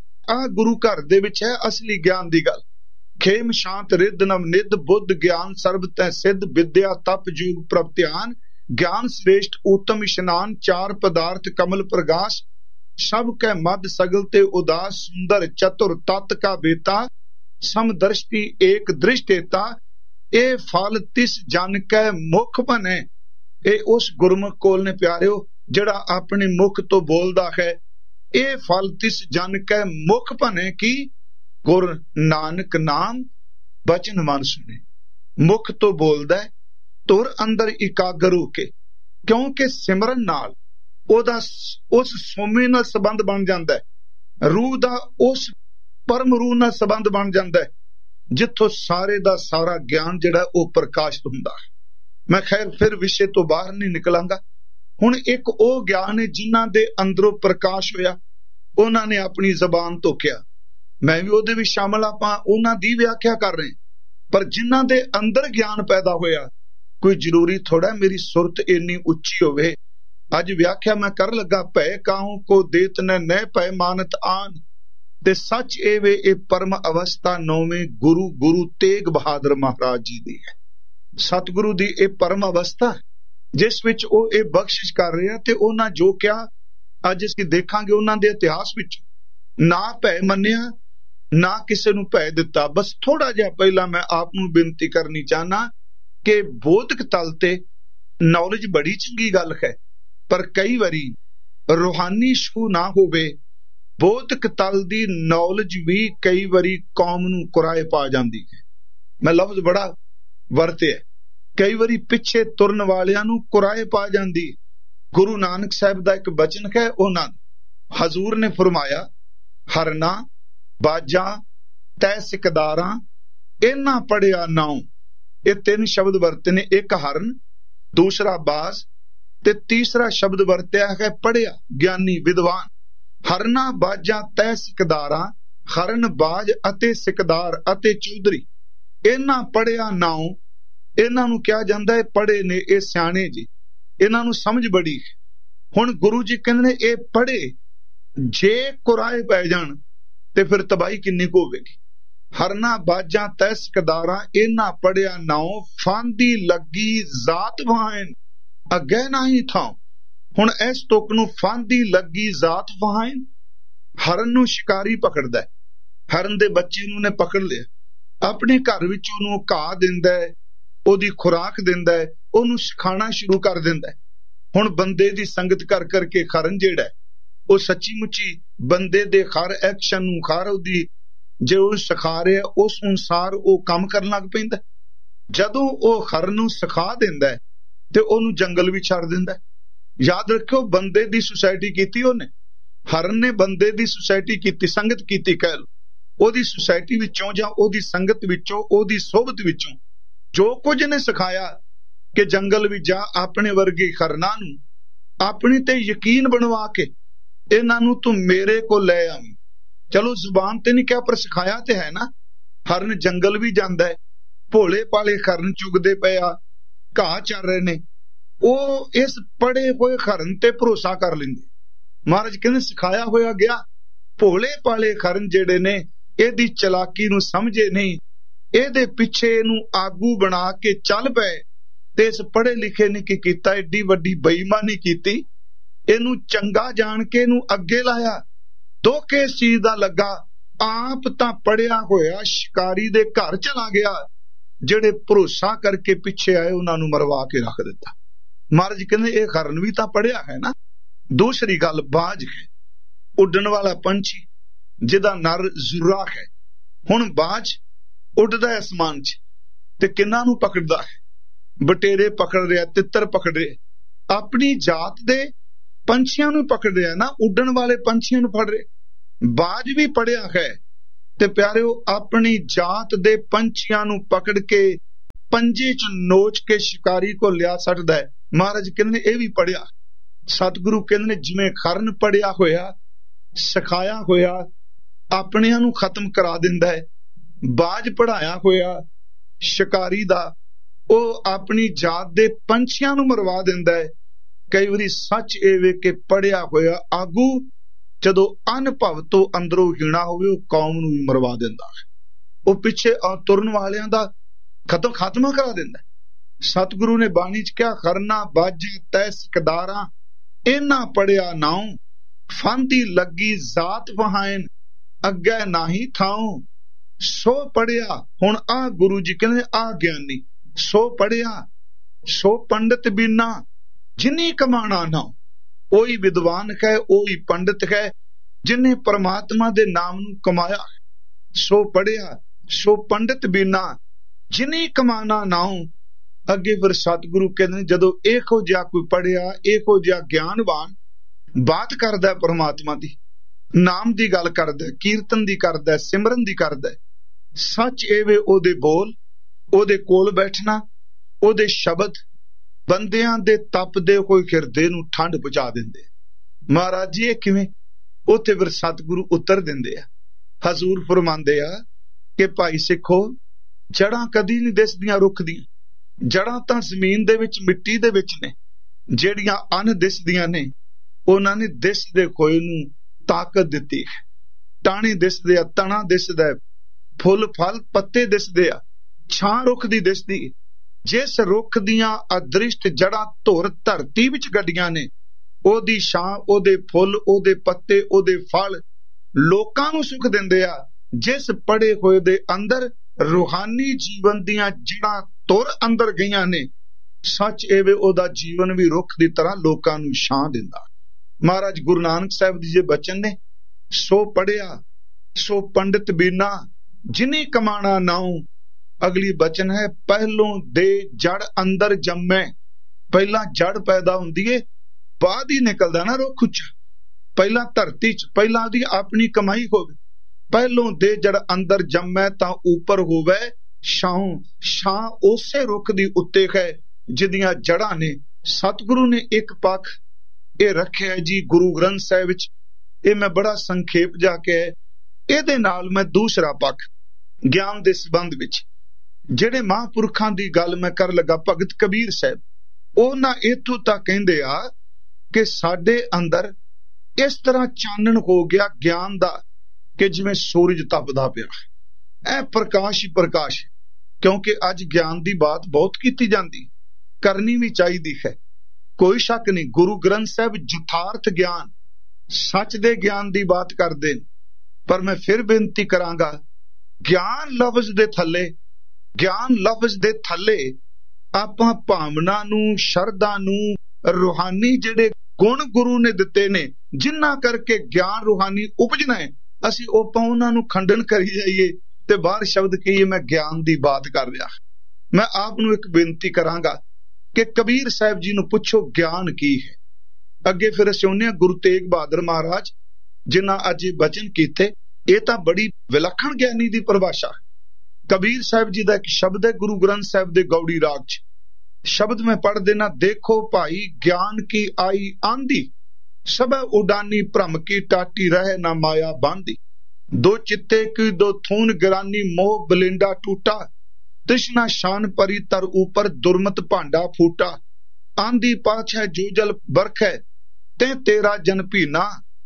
ਆ ਗੁਰੂ ਘਰ ਦੇ ਵਿੱਚ ਹੈ ਅਸਲੀ ਗਿਆਨ ਦੀ ਗੱਲ। ਖੇਮ ਸ਼ਾਂਤ ਰਿੱਧ ਨਵਨਿਧ, ਬੁੱਧ ਗਿਆਨ ਸਰਬ ਤੈ ਸਿੱਧ, ਵਿਦਿਆ ਤਪ ਜੋਗ ਪ੍ਰਭ ਧਿਆਨ, ਗਿਆਨ ਸ੍ਰੇਸ਼ਟ ਉੱਤਮ ਇਸ਼ਨਾਨ, ਚਾਰ ਪਦਾਰਥ ਕਮਲ ਪ੍ਰਗਾਸ, ਸਭ ਕੈ ਮਦ ਸਗਲ ਤੇ ਉਦਾਸ, ਸੁੰਦਰ ਚਤੁਰ ਤਤ ਕਾ ਬੇਤਾ, ਸਮਦਰਸ਼ਟੀ ਏਕ ਦ੍ਰਿਸ਼ਟੇਤਾ। ਇਹ ਫਲ ਤਿਸ ਜਨ ਕੈ ਮੁਖ ਭਨੇ। ਇਹ ਉਸ ਗੁਰਮੁਖ ਕੋਲ ਨੇ ਪਿਆਰਿਓ ਜਿਹੜਾ ਆਪਣੇ ਮੁਖ ਤੋਂ ਬੋਲਦਾ ਹੈ। ਇਹ ਫਲ ਤਿਸ ਜਨ ਕੈ ਮੁਖ ਭਨੇ ਕੀ? ਗੁਰ ਨਾਨਕ ਨਾਮ ਬਚਨ ਮਨ ਸੁਣੇ। ਮੁਖ ਤੋਂ ਬੋਲਦਾ, ਧੁਰ ਅੰਦਰ ਇਕਾਗਰ ਹੋ ਕੇ, ਕਿਉਂਕਿ ਸਿਮਰਨ ਨਾਲ ਉਹਦਾ ਉਸ ਸੋਮੇ ਨਾਲ ਸੰਬੰਧ ਬਣ ਜਾਂਦਾ ਹੈ। ਰੂਹ ਦਾ ਉਸ ਪਰਮ ਰੂਹ ਨਾਲ ਸੰਬੰਧ ਬਣ ਜਾਂਦਾ ਹੈ ਜਿੱਥੋਂ ਸਾਰੇ ਦਾ ਸਾਰਾ ਗਿਆਨ ਜਿਹੜਾ ਉਹ ਪ੍ਰਕਾਸ਼ਿਤ ਹੁੰਦਾ ਹੈ। ਮੈਂ ਖੈਰ ਫਿਰ ਵਿਸ਼ੇ ਤੋਂ ਬਾਹਰ ਨਹੀਂ ਨਿਕਲਾਂਗਾ। ਹੁਣ ਇੱਕ ਉਹ ਗਿਆਨ ਹੈ ਜਿਨ੍ਹਾਂ ਦੇ ਅੰਦਰੋਂ ਪ੍ਰਕਾਸ਼ ਹੋਇਆ, ਉਹਨਾਂ ਨੇ ਆਪਣੀ ਜ਼ਬਾਨ ਤੋਂ ਕਿਹਾ, ਮੈਂ ਵੀ ਉਹਦੇ ਵਿੱਚ ਸ਼ਾਮਲ, ਆਪਾਂ ਉਹਨਾਂ ਦੀ ਵਿਆਖਿਆ ਕਰ ਰਹੇ। ਪਰ ਜਿਨ੍ਹਾਂ ਦੇ ਅੰਦਰ ਗਿਆਨ ਪੈਦਾ ਹੋਇਆ, ਕੋਈ ਜ਼ਰੂਰੀ ਥੋੜਾ ਮੇਰੀ ਸੁਰਤ ਇੰਨੀ ਉੱਚੀ ਹੋਵੇ। ਅੱਜ ਵਿਆਖਿਆ ਮੈਂ ਕਰ ਲੱਗਾ, ਭੈ ਕਾਹੂ ਕੋ ਦੇਤ ਨੈ ਭੈ ਮਾਨਤ ਆਨ। ਤੇ ਸੱਚ ਇਹ ਵੇ, ਇਹ ਪਰਮ ਅਵਸਥਾ ਨੌਵੇਂ ਗੁਰੂ ਤੇਗ ਬਹਾਦਰ ਮਹਾਰਾਜ ਜੀ ਦੀ ਹੈ। ਸਤਿਗੁਰੂ ਦੀ ਇਹ ਪਰਮ ਅਵਸਥਾ ਜਿਸ ਵਿੱਚ ਉਹ ਇਹ ਬਖਸ਼ਿਸ਼ ਕਰ ਰਹੇ ਆ। ਤੇ ਉਹਨਾਂ ਜੋ ਕਿਹਾ ਅੱਜ ਅਸੀਂ ਦੇਖਾਂਗੇ ਉਹਨਾਂ ਦੇ ਇਤਿਹਾਸ ਵਿੱਚ, ਨਾ ਭੈ ਮੰਨਿਆ ਨਾ ਕਿਸੇ ਨੂੰ ਭੈ ਦਿੱਤਾ। ਬਸ ਥੋੜਾ ਜਿਹਾ ਪਹਿਲਾਂ ਮੈਂ ਆਪ ਨੂੰ ਬੇਨਤੀ ਕਰਨੀ ਚਾਹਨਾ ਕਿ ਬੋਧਕ ਤਲ ਤੇ ਨੌਲੇਜ ਬੜੀ ਚੰਗੀ ਗੱਲ ਹੈ, ਪਰ ਕਈ ਵਾਰੀ ਰੂਹਾਨੀ ਛੂਹ ਨਾ ਹੋਵੇ, ਬੋਧਕ ਤਲ ਦੀ ਨੌਲੇਜ ਵੀ ਕਈ ਵਾਰੀ ਕੌਮ ਨੂੰ ਕੁਰਾਏ ਪਾ ਜਾਂਦੀ ਹੈ। ਮੈਂ ਲਫ਼ਜ਼ ਬੜਾ ਵਰਤਿਆ, ਕਈ ਵਾਰੀ ਪਿੱਛੇ ਤੁਰਨ ਵਾਲਿਆਂ ਨੂੰ ਕੁਰਾਏ ਪਾ ਜਾਂਦੀ। ਗੁਰੂ ਨਾਨਕ ਸਾਹਿਬ ਦਾ ਇੱਕ ਬਚਨ ਹੈ, ਉਹਨਾਂ ਹਜ਼ੂਰ ਨੇ ਫਰਮਾਇਆ, ਹਰਨਾ ਬਾਜਾ ਤੈ ਸਿਕਦਾਰਾਂ ਇਹਨਾਂ ਪੜਿਆ ਨਾਉ। ਇਹ ਤਿੰਨ ਸ਼ਬਦ ਵਰਤੇ ਨੇ, ਇੱਕ ਹਰਨ, ਦੂਸਰਾ ਬਾਜ਼ ਤੇ ਤੀਸਰਾ ਸ਼ਬਦ ਵਰਤਿਆ ਹੈ ਪੜਿਆ, ਗਿਆਨੀ ਵਿਦਵਾਨ। ਹਰਨਾ ਬਾਜਾ ਤੈ ਸਿਕਦਾਰਾਂ, ਹਰਨ ਬਾਜ ਅਤੇ ਸਿਕਦਾਰ ਅਤੇ ਚੌਧਰੀ, ਇਹਨਾਂ ਪੜਿਆ ਨਾਉ। ਇਹਨਾਂ ਨੂੰ ਕਿਹਾ ਜਾਂਦਾ ਹੈ ਪੜੇ ਨੇ, ਇਹ ਸਿਆਣੇ ਜੀ, ਇਹਨਾਂ ਨੂੰ ਸਮਝ ਬੜੀ ਹੈ। ਹੁਣ ਗੁਰੂ ਜੀ ਕਹਿੰਦੇ ਨੇ ਇਹ ਪੜੇ ਜੇ ਕੁਰਾਏ ਪੈ ਜਾਣ ਤੇ ਫਿਰ ਤਬਾਹੀ ਕਿੰਨੀ ਕੁ ਹੋਵੇਗੀ। ਹਰਨਾ ਬਾਜਾਂ ਤੈ ਸਿਕਦਾਰਾਂ ਇਹਨਾਂ ਪੜਿਆ ਨਾਉ, ਫਾਂਦੀ ਲੱਗੀ ਜ਼ਾਤ ਵਾਹਨ ਅੱਗੇ ਨਹੀਂ ਥਾਂ। ਹੁਣ ਇਸ ਤੁਕ ਨੂੰ ਫਾਂਦੀ ਲੱਗੀ ਜ਼ਾਤ ਵਾਹਨ, ਹਰਨ ਨੂੰ ਸ਼ਿਕਾਰੀ ਪਕੜਦਾ, ਹਰਨ ਦੇ ਬੱਚੇ ਨੂੰ ਨੇ ਪਕੜ ਲਿਆ, ਆਪਣੇ ਘਰ ਵਿੱਚ ਉਹਨੂੰ ਘਾਹ ਦਿੰਦਾ ਹੈ, ਉਹਦੀ ਖੁਰਾਕ ਦਿੰਦਾ ਹੈ, ਉਹਨੂੰ ਸਿਖਾਉਣਾ ਸ਼ੁਰੂ ਕਰ ਦਿੰਦਾ ਹੈ। ਹੁਣ ਬੰਦੇ ਦੀ ਸੰਗਤ ਕਰ ਕਰਕੇ ਹਰਨ ਜਿਹੜਾ ਉਹ ਸੱਚੀ ਮੁੱਚੀ ਬੰਦੇ ਦੇ ਹਰ ਐਕਸ਼ਨ ਨੂੰ, ਹਰ ਉਹਦੀ ਜੇ ਉਹ ਸਿਖਾ ਰਿਹਾ ਉਸ ਅਨੁਸਾਰ ਉਹ ਕੰਮ ਕਰਨ ਲੱਗ ਪੈਂਦਾ। ਜਦੋਂ ਉਹ ਹਰਨ ਨੂੰ ਸਿਖਾ ਦਿੰਦਾ ਤੇ ਉਹਨੂੰ ਜੰਗਲ ਵੀ ਛੱਡ ਦਿੰਦਾ। ਯਾਦ ਰੱਖਿਓ, ਬੰਦੇ ਦੀ ਸੁਸਾਇਟੀ ਕੀਤੀ ਉਹਨੇ, ਹਰਨ ਨੇ ਬੰਦੇ ਦੀ ਸੁਸਾਇਟੀ ਕੀਤੀ, ਸੰਗਤ ਕੀਤੀ ਕਹਿ ਲਓ। ਉਹਦੀ ਸੁਸਾਇਟੀ ਵਿੱਚੋਂ ਜਾਂ ਉਹਦੀ ਸੰਗਤ ਵਿੱਚੋਂ, ਉਹਦੀ ਸੋਹਬਤ ਵਿੱਚੋਂ ਜੋ ਕੁਝ ਨੇ ਸਿਖਾਇਆ ਕਿ ਜੰਗਲ ਵਿੱਚ ਜਾ ਆਪਣੇ ਵਰਗੇ ਹਰਨਾਂ ਨੂੰ ਆਪਣੀ ਤੇ ਯਕੀਨ ਬਣਵਾ ਕੇ ਇਹਨਾਂ ਨੂੰ ਤੂੰ ਮੇਰੇ ਕੋਲ ਲੈ ਆਵੀਂ। ਚਲੋ ਜ਼ੁਬਾਨ ਤੇ ਨਹੀਂ ਕਿਹਾ ਪਰ ਸਿਖਾਇਆ ਤੇ ਹੈ ਨਾ। ਹਰਨ ਜੰਗਲ ਵੀ ਜਾਂਦਾ ਹੈ, ਭੋਲੇ ਭਾਲੇ ਹਰਨ ਚੁਗਦੇ ਪਏ ਆ, ਘਾਹ ਚੱਲ ਰਹੇ ਨੇ, ਉਹ ਇਸ ਪੜੇ ਹੋਏ ਹਰਨ ਤੇ ਭਰੋਸਾ ਕਰ ਲੈਂਦੇ। ਮਹਾਰਾਜ ਕਹਿੰਦੇ ਸਿਖਾਇਆ ਹੋਇਆ ਗਿਆ। ਭੋਲੇ ਭਾਲੇ ਹਰਨ ਜਿਹੜੇ ਨੇ ਇਹਦੀ ਚਲਾਕੀ ਨੂੰ ਸਮਝੇ ਨਹੀਂ, ਇਹਦੇ ਪਿੱਛੇ ਇਹਨੂੰ ਆਗੂ ਬਣਾ ਕੇ ਚੱਲ ਪਏ ਤੇ ਇਸ ਪੜ੍ਹੇ ਲਿਖੇ ਨੇ ਕੀ ਕੀਤਾ, ਏਡੀ ਵੱਡੀ ਬੇਈਮਾਨੀ ਕੀਤੀ। ਇਹਨੂੰ ਚੰਗਾ ਜਾਣ ਕੇ ਇਹਨੂੰ ਅੱਗੇ ਲਾਇਆ। ਦੁੱਖ ਇਸ ਚੀਜ਼ ਦਾ ਲੱਗਾ, ਆਪ ਤਾਂ ਪੜਿਆ ਹੋਇਆ ਸ਼ਿਕਾਰੀ ਦੇ ਘਰ ਚਲਾ ਗਿਆ, ਜਿਹੜੇ ਭਰੋਸਾ ਕਰਕੇ ਪਿੱਛੇ ਆਏ ਉਹਨਾਂ ਨੂੰ ਮਰਵਾ ਕੇ ਰੱਖ ਦਿੱਤਾ। ਮਹਾਰਾਜ ਕਹਿੰਦੇ ਇਹ ਹਰਨ ਵੀ ਤਾਂ ਪੜਿਆ ਹੈ ਨਾ। ਦੂਸਰੀ ਗੱਲ ਬਾਜ ਹੈ, ਉੱਡਣ ਵਾਲਾ ਪੰਛੀ ਜਿਹਦਾ ਨਰ ਜ਼ੁਰਾ ਹੈ। ਹੁਣ ਬਾਜ ਉੱਡਦਾ ਅਸਮਾਨ 'ਚ, ਤੇ ਕਿੰਨਾਂ ਨੂੰ ਪਕੜਦਾ ਹੈ? ਬਟੇਰੇ ਪਕੜ ਰਿਹਾ, ਤਿੱਤਰ ਪਕੜ ਰਿਹਾ, ਆਪਣੀ ਜਾਤ ਦੇ ਪੰਛੀਆਂ ਨੂੰ ਪਕੜ ਰਿਹਾ ਨਾ, ਉੱਡਣ ਵਾਲੇ ਪੰਛੀਆਂ ਨੂੰ ਫੜ ਰਿਹਾ। ਬਾਜ ਵੀ ਪੜਿਆ ਹੈ ਤੇ ਪਿਆਰਿਓ ਆਪਣੀ ਜਾਤ ਦੇ ਪੰਛੀਆਂ ਨੂੰ ਪਕੜ ਕੇ ਪੰਜੇ ਚ ਨੋਚ ਕੇ ਸ਼ਿਕਾਰੀ ਕੋ ਲਿਆ ਛੱਡਦਾ ਹੈ। ਮਹਾਰਾਜ ਕਹਿੰਦੇ ਇਹ ਵੀ ਪੜਿਆ। ਸਤਿਗੁਰੂ ਕਹਿੰਦੇ ਨੇ ਜਿਵੇਂ ਖਰਨ ਪੜਿਆ ਹੋਇਆ, ਸਿਖਾਇਆ ਹੋਇਆ ਆਪਣਿਆਂ ਨੂੰ ਖਤਮ ਕਰਾ ਦਿੰਦਾ ਹੈ, ਬਾਜ ਪੜਾਇਆ ਹੋਇਆ ਸ਼ਿਕਾਰੀ ਦਾ ਉਹ ਆਪਣੀ ਜਾਤ ਦੇ ਪੰਛੀਆਂ ਨੂੰ ਮਰਵਾ ਦਿੰਦਾ ਹੈ। ਕਈ ਵਾਰੀ ਸੱਚ ਇਹ ਵੇ ਕਿ ਪੜਿਆ ਹੋਇਆ ਆਗੂ ਜਦੋਂ ਅਨੁਭਵ ਤੋਂ ਅੰਦਰੋਂ ਹੀਣਾ ਹੋਵੇ ਉਹ ਕੌਮ ਨੂੰ ਵੀ ਮਰਵਾ ਦਿੰਦਾ ਹੈ, ਉਹ ਪਿੱਛੇ ਤੁਰਨ ਵਾਲਿਆਂ ਦਾ ਖਾਤਮਾ ਕਰਾ ਦਿੰਦਾ। ਸਤਿਗੁਰੂ ਨੇ ਬਾਣੀ ਚ ਕਿਹਾ, ਖਰਨਾ ਬਾਜ ਤੈ ਸਿਕਦਾਰਾਂ ਇਹਨਾਂ ਪੜਿਆ ਨਾਉ, ਫਾਂਦੀ ਲੱਗੀ ਜ਼ਾਤ ਵਹਾਇਨ ਅੱਗੇ ਨਾਹੀ ਥਾਉ। ਸੋ ਪੜਿਆ, ਹੁਣ ਆ ਗੁਰੂ ਜੀ ਕਹਿੰਦੇ ਆ ਗਿਆਨੀ, ਸੋ ਪੜਿਆ ਸੋ ਪੰਡਿਤ ਬੀਨਾ ਜਿਨੀ ਕਮਾਣਾ ਨਾ। ਉਹੀ ਵਿਦਵਾਨ ਹੈ, ਉਹੀ ਪੰਡਿਤ ਹੈ ਜਿਨੇ ਪਰਮਾਤਮਾ ਦੇ ਨਾਮ ਨੂੰ ਕਮਾਇਆ। ਸੋ ਪੜਿਆ ਸੋ ਪੰਡਿਤ ਬੀਨਾ ਜਿਨੀ ਕਮਾਣਾ ਨਾਉ। ਅੱਗੇ ਫਿਰ ਸਤਿਗੁਰੂ ਕਹਿੰਦੇ ਜਦੋਂ ਇਹੋ ਜਿਹਾ ਕੋਈ ਪੜਿਆ, ਇਹੋ ਜਿਹਾ ਗਿਆਨਵਾਨ ਬਾਤ ਕਰਦਾ ਪਰਮਾਤਮਾ ਦੀ, ਨਾਮ ਦੀ ਗੱਲ ਕਰਦਾ, ਕੀਰਤਨ ਦੀ ਕਰਦਾ, ਸਿਮਰਨ ਦੀ ਕਰਦਾ, ਸੱਚ ਐਵੇਂ ਉਹਦੇ ਬੋਲ, ਉਹਦੇ ਕੋਲ ਬੈਠਣਾ, ਉਹਦੇ ਸ਼ਬਦ ਬੰਦਿਆਂ ਦੇ ਤਪਦੇ ਹੋਏ ਹਿਰਦੇ ਨੂੰ ਠੰਡ ਪਹੁੰਚਾ ਦਿੰਦੇ। ਮਹਾਰਾਜ ਜੀ ਇਹ ਕਿਵੇਂ? ਉੱਥੇ ਫਿਰ ਸਤਿਗੁਰੂ ਉੱਤਰ ਦਿੰਦੇ ਆ। ਹਜ਼ੂਰ ਫਰਮਾਉਂਦੇ ਆ ਕਿ ਭਾਈ ਸਿੱਖੋ, ਜੜਾਂ ਕਦੀ ਨਹੀਂ ਦਿਸਦੀਆਂ ਰੁੱਖ ਦੀਆਂ, ਜੜਾਂ ਤਾਂ ਜ਼ਮੀਨ ਦੇ ਵਿੱਚ ਮਿੱਟੀ ਦੇ ਵਿੱਚ ਨੇ, ਜਿਹੜੀਆਂ ਅਨ ਦਿਸਦੀਆਂ ਨੇ ਉਹਨਾਂ ਨੇ ਦਿਸਦੇ ਹੋਏ ਨੂੰ ਤਾਕਤ ਦਿੱਤੀ ਹੈ। ਟਾਹਣੇ ਦਿਸਦੇ ਆ, ਤਣਾ ਦਿਸਦਾ, ਫੁੱਲ ਫਲ ਪੱਤੇ ਦਿਸਦੇ ਆ, ਛਾਂ ਰੁੱਖ ਦੀ ਦਿਸਦੀ। ਜਿਸ ਰੁੱਖ ਦੀਆਂ ਅਦ੍ਰਿਸ਼ਟ ਜੜਾਂ ਧੁਰ ਧਰਤੀ ਵਿੱਚ ਗੱਡੀਆਂ ਨੇ, ਉਹਦੀ ਛਾਂ, ਉਹਦੇ ਫੁੱਲ, ਉਹਦੇ ਪੱਤੇ, ਉਹਦੇ ਫਲ ਲੋਕਾਂ ਨੂੰ ਸੁੱਖ ਦਿੰਦੇ ਆ। ਜਿਸ ਪੜੇ ਹੋਏ ਦੇ ਅੰਦਰ ਰੂਹਾਨੀ ਜੀਵਨ ਦੀਆਂ ਜੜਾਂ ਧੁਰ ਅੰਦਰ ਗਈਆਂ ਨੇ, ਸੱਚ ਐਵੇਂ ਉਹਦਾ ਜੀਵਨ ਵੀ ਰੁੱਖ ਦੀ ਤਰ੍ਹਾਂ ਲੋਕਾਂ ਨੂੰ ਛਾਂ ਦਿੰਦਾ। ਮਹਾਰਾਜ ਗੁਰੂ ਨਾਨਕ ਸਾਹਿਬ ਜੀ ਦੇ ਬਚਨ ਨੇ, ਸੋ ਪੜਿਆ ਸੋ ਪੰਡਿਤ ਬੀਨਾ ਜਿਨੀ ਕਮਾਣਾ ਨਾਉ। ਅਗਲੀ ਬਚਨ ਹੈ, ਪਹਿਲੋਂ ਦੇ ਜੜ ਅੰਦਰ ਜੰਮੇ। ਪਹਿਲਾਂ ਜੜ ਪੈਦਾ ਹੁੰਦੀ ਏ, ਬਾਅਦ ਹੀ ਨਿਕਲਦਾ ਨਾ ਰੁੱਖ ਉੱਚਾ। ਪਹਿਲਾਂ ਧਰਤੀ ਚ, ਪਹਿਲਾਂ ਉਹਦੀ ਆਪਣੀ ਕਮਾਈ ਹੋਵੇ। ਪਹਿਲੋਂ ਦੇ ਜੜ ਅੰਦਰ ਜੰਮੇ ਤਾਂ ਉੱਪਰ ਹੋਵੇ ਛਾਂ। ਛਾਂ ਉਸੇ ਰੁੱਖ ਦੀ ਉੱਤੇ ਹੈ ਜਿਹਦੀਆਂ ਜੜਾਂ ਨੇ। ਸਤਿਗੁਰੂ ਨੇ ਇੱਕ ਪੱਖ ਇਹ ਰੱਖਿਆ ਜੀ ਗੁਰੂ ਗ੍ਰੰਥ ਸਾਹਿਬ ਵਿੱਚ, ਇਹ ਮੈਂ ਬੜਾ ਸੰਖੇਪ ਜਾ ਕੇ, ਇਹਦੇ ਨਾਲ ਮੈਂ ਦੂਸਰਾ ਪੱਖ ਗਿਆਨ ਦੇ ਸੰਬੰਧ ਵਿੱਚ ਜਿਹੜੇ ਮਹਾਂਪੁਰਖਾਂ ਦੀ ਗੱਲ ਮੈਂ ਕਰਨ ਲੱਗਾ, ਭਗਤ ਕਬੀਰ ਸਾਹਿਬ, ਉਹਨਾਂ ਇੱਥੋਂ ਤੱਕ ਕਹਿੰਦੇ ਆ ਕਿ ਸਾਡੇ ਅੰਦਰ ਇਸ ਤਰ੍ਹਾਂ ਚਾਨਣ ਹੋ ਗਿਆ ਗਿਆਨ ਦਾ ਕਿ ਜਿਵੇਂ ਸੂਰਜ ਤਪਦਾ ਪਿਆ, ਇਹ ਪ੍ਰਕਾਸ਼ ਹੀ ਪ੍ਰਕਾਸ਼। ਕਿਉਂਕਿ ਅੱਜ ਗਿਆਨ ਦੀ ਬਾਤ ਬਹੁਤ ਕੀਤੀ ਜਾਂਦੀ, ਕਰਨੀ ਵੀ ਚਾਹੀਦੀ ਹੈ, ਕੋਈ ਸ਼ੱਕ ਨਹੀਂ। ਗੁਰੂ ਗ੍ਰੰਥ ਸਾਹਿਬ ਯਥਾਰਥ ਗਿਆਨ, ਸੱਚ ਦੇ ਗਿਆਨ ਦੀ ਬਾਤ ਕਰਦੇ ਨੇ। ਪਰ ਮੈਂ ਫਿਰ ਬੇਨਤੀ ਕਰਾਂਗਾ, ਗਿਆਨ ਲਫ਼ਜ਼ ਦੇ ਥੱਲੇ, ਗਿਆਨ ਲਫ਼ਜ਼ ਦੇ ਥੱਲੇ ਆਪਾਂ ਭਾਵਨਾ ਨੂੰ, ਸ਼ਰਧਾ ਨੂੰ, ਰੂਹਾਨੀ ਜਿਹੜੇ ਗੁਣ ਗੁਰੂ ਨੇ ਦਿੱਤੇ ਨੇ, ਜਿਨ੍ਹਾਂ ਕਰਕੇ ਗਿਆਨ ਰੂਹਾਨੀ ਉਪਜਣਾ ਹੈ, ਅਸੀਂ ਉਹਨਾਂ ਨੂੰ ਖੰਡਨ ਕਰੀ ਜਾਈਏ ਤੇ ਬਾਹਰ ਸ਼ਬਦ ਕਹੀਏ ਮੈਂ ਗਿਆਨ ਦੀ ਬਾਤ ਕਰ ਰਿਹਾ। ਮੈਂ ਆਪ ਨੂੰ ਇੱਕ ਬੇਨਤੀ ਕਰਾਂਗਾ ਕਿ ਕਬੀਰ ਸਾਹਿਬ ਜੀ ਨੂੰ ਪੁੱਛੋ ਗਿਆਨ ਕੀ ਹੈ। ਅੱਗੇ ਫਿਰ ਅਸੀਂ ਉਹਨੇ ਗੁਰੂ ਤੇਗ ਬਹਾਦਰ ਮਹਾਰਾਜ ਜਿਨ੍ਹਾਂ ਅੱਜ ਬਚਨ ਕੀਤੇ, ਇਹ ਤਾਂ ਬੜੀ ਵਿਲੱਖਣ ਗਿਆਨੀ ਦੀ ਪਰਿਭਾਸ਼ਾ। ਕਬੀਰ ਸਾਹਿਬ ਜੀ ਦਾ ਇੱਕ ਸ਼ਬਦ ਹੈ ਗੁਰੂ ਗ੍ਰੰਥ ਸਾਹਿਬ ਦੇ ਗੌੜੀ ਰਾਗ ਚ, ਸ਼ਬਦ ਮੈਂ ਪੜ੍ਹ ਦੇਣਾ। ਦੇਖੋ ਭਾਈ ਗਿਆਨ ਕੀ ਆਈ ਆਂਦੀ, ਸਭ ਉਡਾਨੀ ਭ੍ਰਮ ਕੀ ਟਾਟੀ ਰਹੇ ਨਾ ਮਾਇਆ ਬਾਂਦੀ। ਦੋ ਚਿੱਤੇ ਕੀ ਦੋ ਥੂਨ ਗਿਰਾਨੀ ਮੋਹ ਬਲਿੰਡਾ ਟੂਟਾ, ਤ੍ਰਿਸ਼ਨਾ शान परी तर ऊपर दुर्मत भांडा फूटा। आंधी पाछ है जो जल बरख है ते तेरा जन भीना।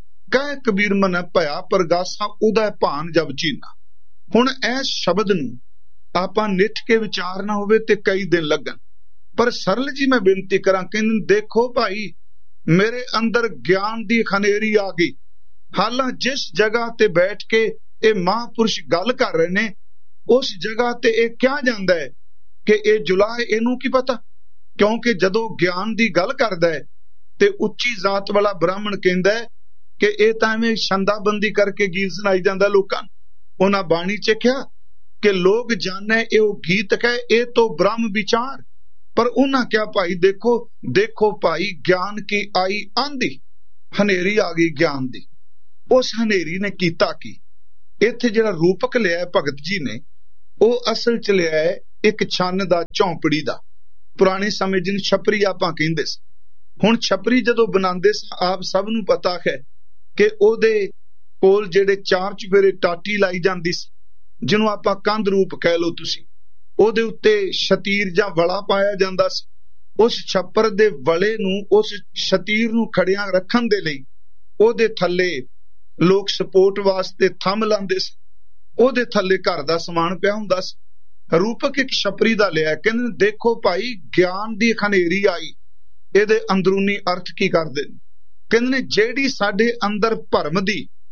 कह कबीर मन भया परगासा उदा भान जब चीना। हुण इस शब्द नूं आपां निठ के विचारना होवे ते कई दिन लगन, पर सरल जी मैं बेनती करां कि देखो भाई मेरे अंदर ज्ञान दी खनेरी आ गई। हालां जिस जगह ते बैठ के ये महापुरुष गल कर रहे ने उस जगह ते ये क्या जांदा है कि ये जुला है, इनू की पता, क्योंकि जदों ज्ञान दी गल करदा है ते उच्ची जात वाला ब्राह्मण कहंदा है कि ये तां एवें छंदाबंदी करके गीत सुनाई जांदा लोकां। उन्हां बाणी च क्या कि लोग जाने यो गीत कह ए तो ब्रह्म विचार। पर उन्हां क्या भाई देखो देखो भाई ज्ञान की आई आंधी, हनेरी आ गई ज्ञान दी। उस हनेरी ने कीता की, इत्थे जिहड़ा रूपक लिया भगत जी ने ਉਹ ਅਸਲ ਚ ਲਿਆ ਹੈ ਇੱਕ ਛੰਨ ਦਾ, ਝੌਂਪੜੀ ਦਾ। ਪੁਰਾਣੇ ਸਮੇਂ ਜਿਹਨੂੰ ਛਪਰੀ ਆਪਾਂ ਕਹਿੰਦੇ ਸੀ। ਹੁਣ ਛਪਰੀ ਜਦੋਂ ਬਣਾਉਂਦੇ ਸੀ ਆਪ ਸਭ ਨੂੰ ਪਤਾ ਹੈ ਕਿ ਉਹਦੇ ਕੋਲ ਜਿਹੜੇ ਚਾਰ ਚੁਫੇਰੇ ਟਾਟੀ ਲਾਈ ਜਾਂਦੀ ਸੀ, ਜਿਹਨੂੰ ਆਪਾਂ ਕੰਧ ਰੂਪ ਕਹਿ ਲਓ ਤੁਸੀਂ। ਉਹਦੇ ਉੱਤੇ ਸ਼ਤੀਰ ਜਾਂ ਵਲਾ ਪਾਇਆ ਜਾਂਦਾ ਸੀ। ਉਸ ਛੱਪਰ ਦੇ ਵਲੇ ਨੂੰ, ਉਸ ਸ਼ਤੀਰ ਨੂੰ ਖੜਿਆਂ ਰੱਖਣ ਦੇ ਲਈ ਉਹਦੇ ਥੱਲੇ ਲੋਕ ਸਪੋਰਟ ਵਾਸਤੇ ਥੰਮ ਲਾਉਂਦੇ ਸੀ। ਉਹਦੇ ਥੱਲੇ ਘਰ ਦਾ ਸਮਾਨ ਪਿਆ ਹੁੰਦਾ ਸੀ। ਰੂਪਕ ਇੱਕ ਛਪਰੀ ਦਾ ਲਿਆ, ਕਹਿੰਦੇ ਦੇਖੋ ਭਾਈ ਗਿਆਨ ਦੀ ਹਨੇਰੀ ਆਈ, ਇਹਦੇ ਅੰਦਰੂਨੀ ਅਰਥ ਕੀ ਕਰਦੇ ਨੇ। ਕਹਿੰਦੇ ਨੇ ਜਿਹੜੀ ਸਾਡੇ ਅੰਦਰ ਭਰਮ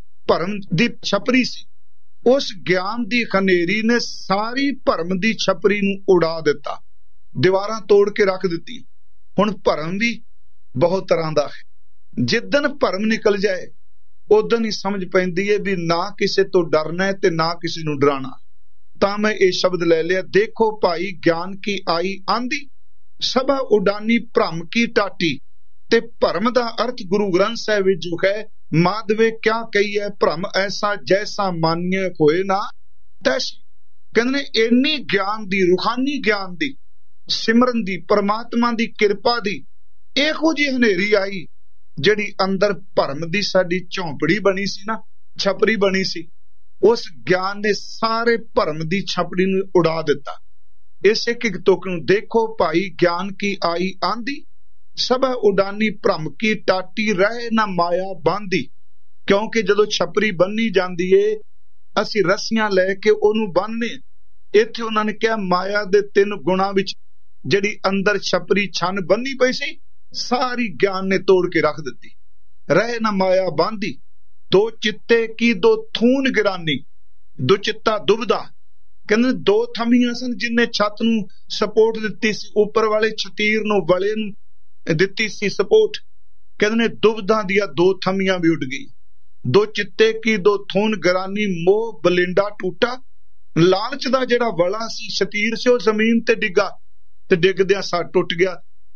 ਦੀ ਛਪਰੀ ਸੀ, ਉਸ ਗਿਆਨ ਦੀ ਹਨੇਰੀ ਨੇ ਸਾਰੀ ਭਰਮ ਦੀ ਛਪਰੀ ਨੂੰ ਉਡਾ ਦਿੱਤਾ, ਦੀਵਾਰਾਂ ਤੋੜ ਕੇ ਰੱਖ ਦਿੱਤੀ। ਹੁਣ ਭਰਮ ਵੀ ਬਹੁਤ ਤਰ੍ਹਾਂ ਦਾ ਹੈ। ਜਿੱਦਣ ਭਰਮ ਨਿਕਲ ਜਾਏ ਉਦੋਂ ਹੀ ਸਮਝ ਪੈਂਦੀ ਹੈ ਵੀ ਨਾ ਕਿਸੇ ਤੋਂ ਡਰਨਾ ਹੈ ਤੇ ਨਾ ਕਿਸੇ ਨੂੰ ਡਰਾਣਾ। ਤਾਂ ਮੈਂ ਇਹ ਸ਼ਬਦ ਲੈ ਲਿਆ, ਦੇਖੋ ਭਾਈ ਗਿਆਨ ਕੀ ਆਈ ਆਂधी, ਸਭਾ ਉਡਾਨੀ ਭਰਮ ਕੀ ਟਾਟੀ। ਤੇ ਭਰਮ ਦਾ ਅਰਥ ਗੁਰੂ ਗ੍ਰੰਥ ਸਾਹਿਬ ਵਿੱਚ ਜੋ ਹੈ, ਮਾਧਵੇ ਕਿਆ ਕਹੀ ਹੈ ਭਰਮ ਐਸਾ ਜੈਸਾ ਮਾਨਿਆ ਹੋਏ ਨਾ ਤੈਸਾ। ਕਹਿੰਦੇ ਨੇ ਇੰਨੀ ਗਿਆਨ ਦੀ, ਰੂਹਾਨੀ ਗਿਆਨ ਦੀ, ਸਿਮਰਨ ਦੀ, ਪਰਮਾਤਮਾ ਦੀ ਕਿਰਪਾ ਦੀ ਇਹੋ ਜਿਹੀ ਹਨੇਰੀ ਆਈ ਜਿਹੜੀ ਅੰਦਰ ਭਰਮ ਦੀ ਸਾਡੀ ਝੌਂਪੜੀ ਬਣੀ ਸੀ ਨਾ, ਛਪਰੀ ਬਣੀ ਸੀ। ਉਸ ਗਿਆਨ ਨੇ ਸਾਰੇ ਭਰਮ ਦੀ ਛਪੜੀ ਨੂੰ ਉਡਾ ਦਿੱਤਾ। ਇਸ ਇੱਕ ਤੁਕ ਨੂੰ ਦੇਖੋ ਭਾਈ ਗਿਆਨ ਕੀ ਆਈ ਆਂधी, ਸਭਾ ਉਡਾਨੀ ਭਰਮ ਕੀ ਟਾਟੀ, ਰਹਿ ਨਾ ਮਾਇਆ ਬਾਂਧੀ। ਕਿਉਂਕਿ ਜਦੋਂ ਛਪਰੀ ਬੰਨੀ ਜਾਂਦੀ ਏ ਅਸੀਂ ਰੱਸੀਆਂ ਲੈ ਕੇ ਉਹਨੂੰ ਬੰਨ੍ਹਦੇ। ਇੱਥੇ ਉਹਨਾਂ ਨੇ ਕਿਹਾ ਮਾਇਆ ਦੇ 3 ਗੁਣਾਂ ਵਿੱਚ ਜਿਹੜੀ ਅੰਦਰ ਛਪਰੀ ਛੰਨ ਬੰਨੀ ਪਈ ਸੀ, ਸਾਰੀ ਗਿਆਨ ਨੇ ਤੋੜ ਕੇ ਰੱਖ ਦਿੱਤੀ। ਰਹਿ ਨਾ ਮਾਇਆ ਬਾਂਧੀ, ਦੋ ਚਿੱਤੇ ਕੀ ਦੋ ਥੂਨ ਗਿਰਾਨੀ। ਦੋ ਚਿੱਤਾ ਦੁਬਦਾ, ਕਹਿੰਦੇ 2 ਥੰਮੀਆਂ ਸਨ ਜਿੰਨੇ ਛੱਤ ਨੂੰ ਸਪੋਰਟ ਦਿੱਤੀ ਸੀ, ਉੱਪਰ ਵਾਲੇ ਛਤੀਰ ਨੂੰ, ਵਲੇ ਨੂੰ ਦਿੱਤੀ ਸੀ ਸਪੋਰਟ। ਕਹਿੰਦੇ ਨੇ ਦੁਬਦਾਂ ਦੀਆਂ 2 ਥੰਮੀਆਂ ਵੀ ਉੱਡ ਗਈ। ਦੋ ਚਿੱਤੇ ਕੀ ਦੋ ਥੂਨ ਗਿਰਾਨੀ, ਮੋਹ ਬਲਿੰਡਾ ਟੂਟਾ। ਲਾਲਚ ਦਾ ਜਿਹੜਾ ਵਲਾ ਸੀ, ਸ਼ਤੀਰ ਸੀ, ਉਹ ਜ਼ਮੀਨ ਤੇ ਡਿੱਗਾ ਤੇ ਡਿੱਗਦਿਆਂ ਸਾ ਟੁੱਟ ਗਿਆ।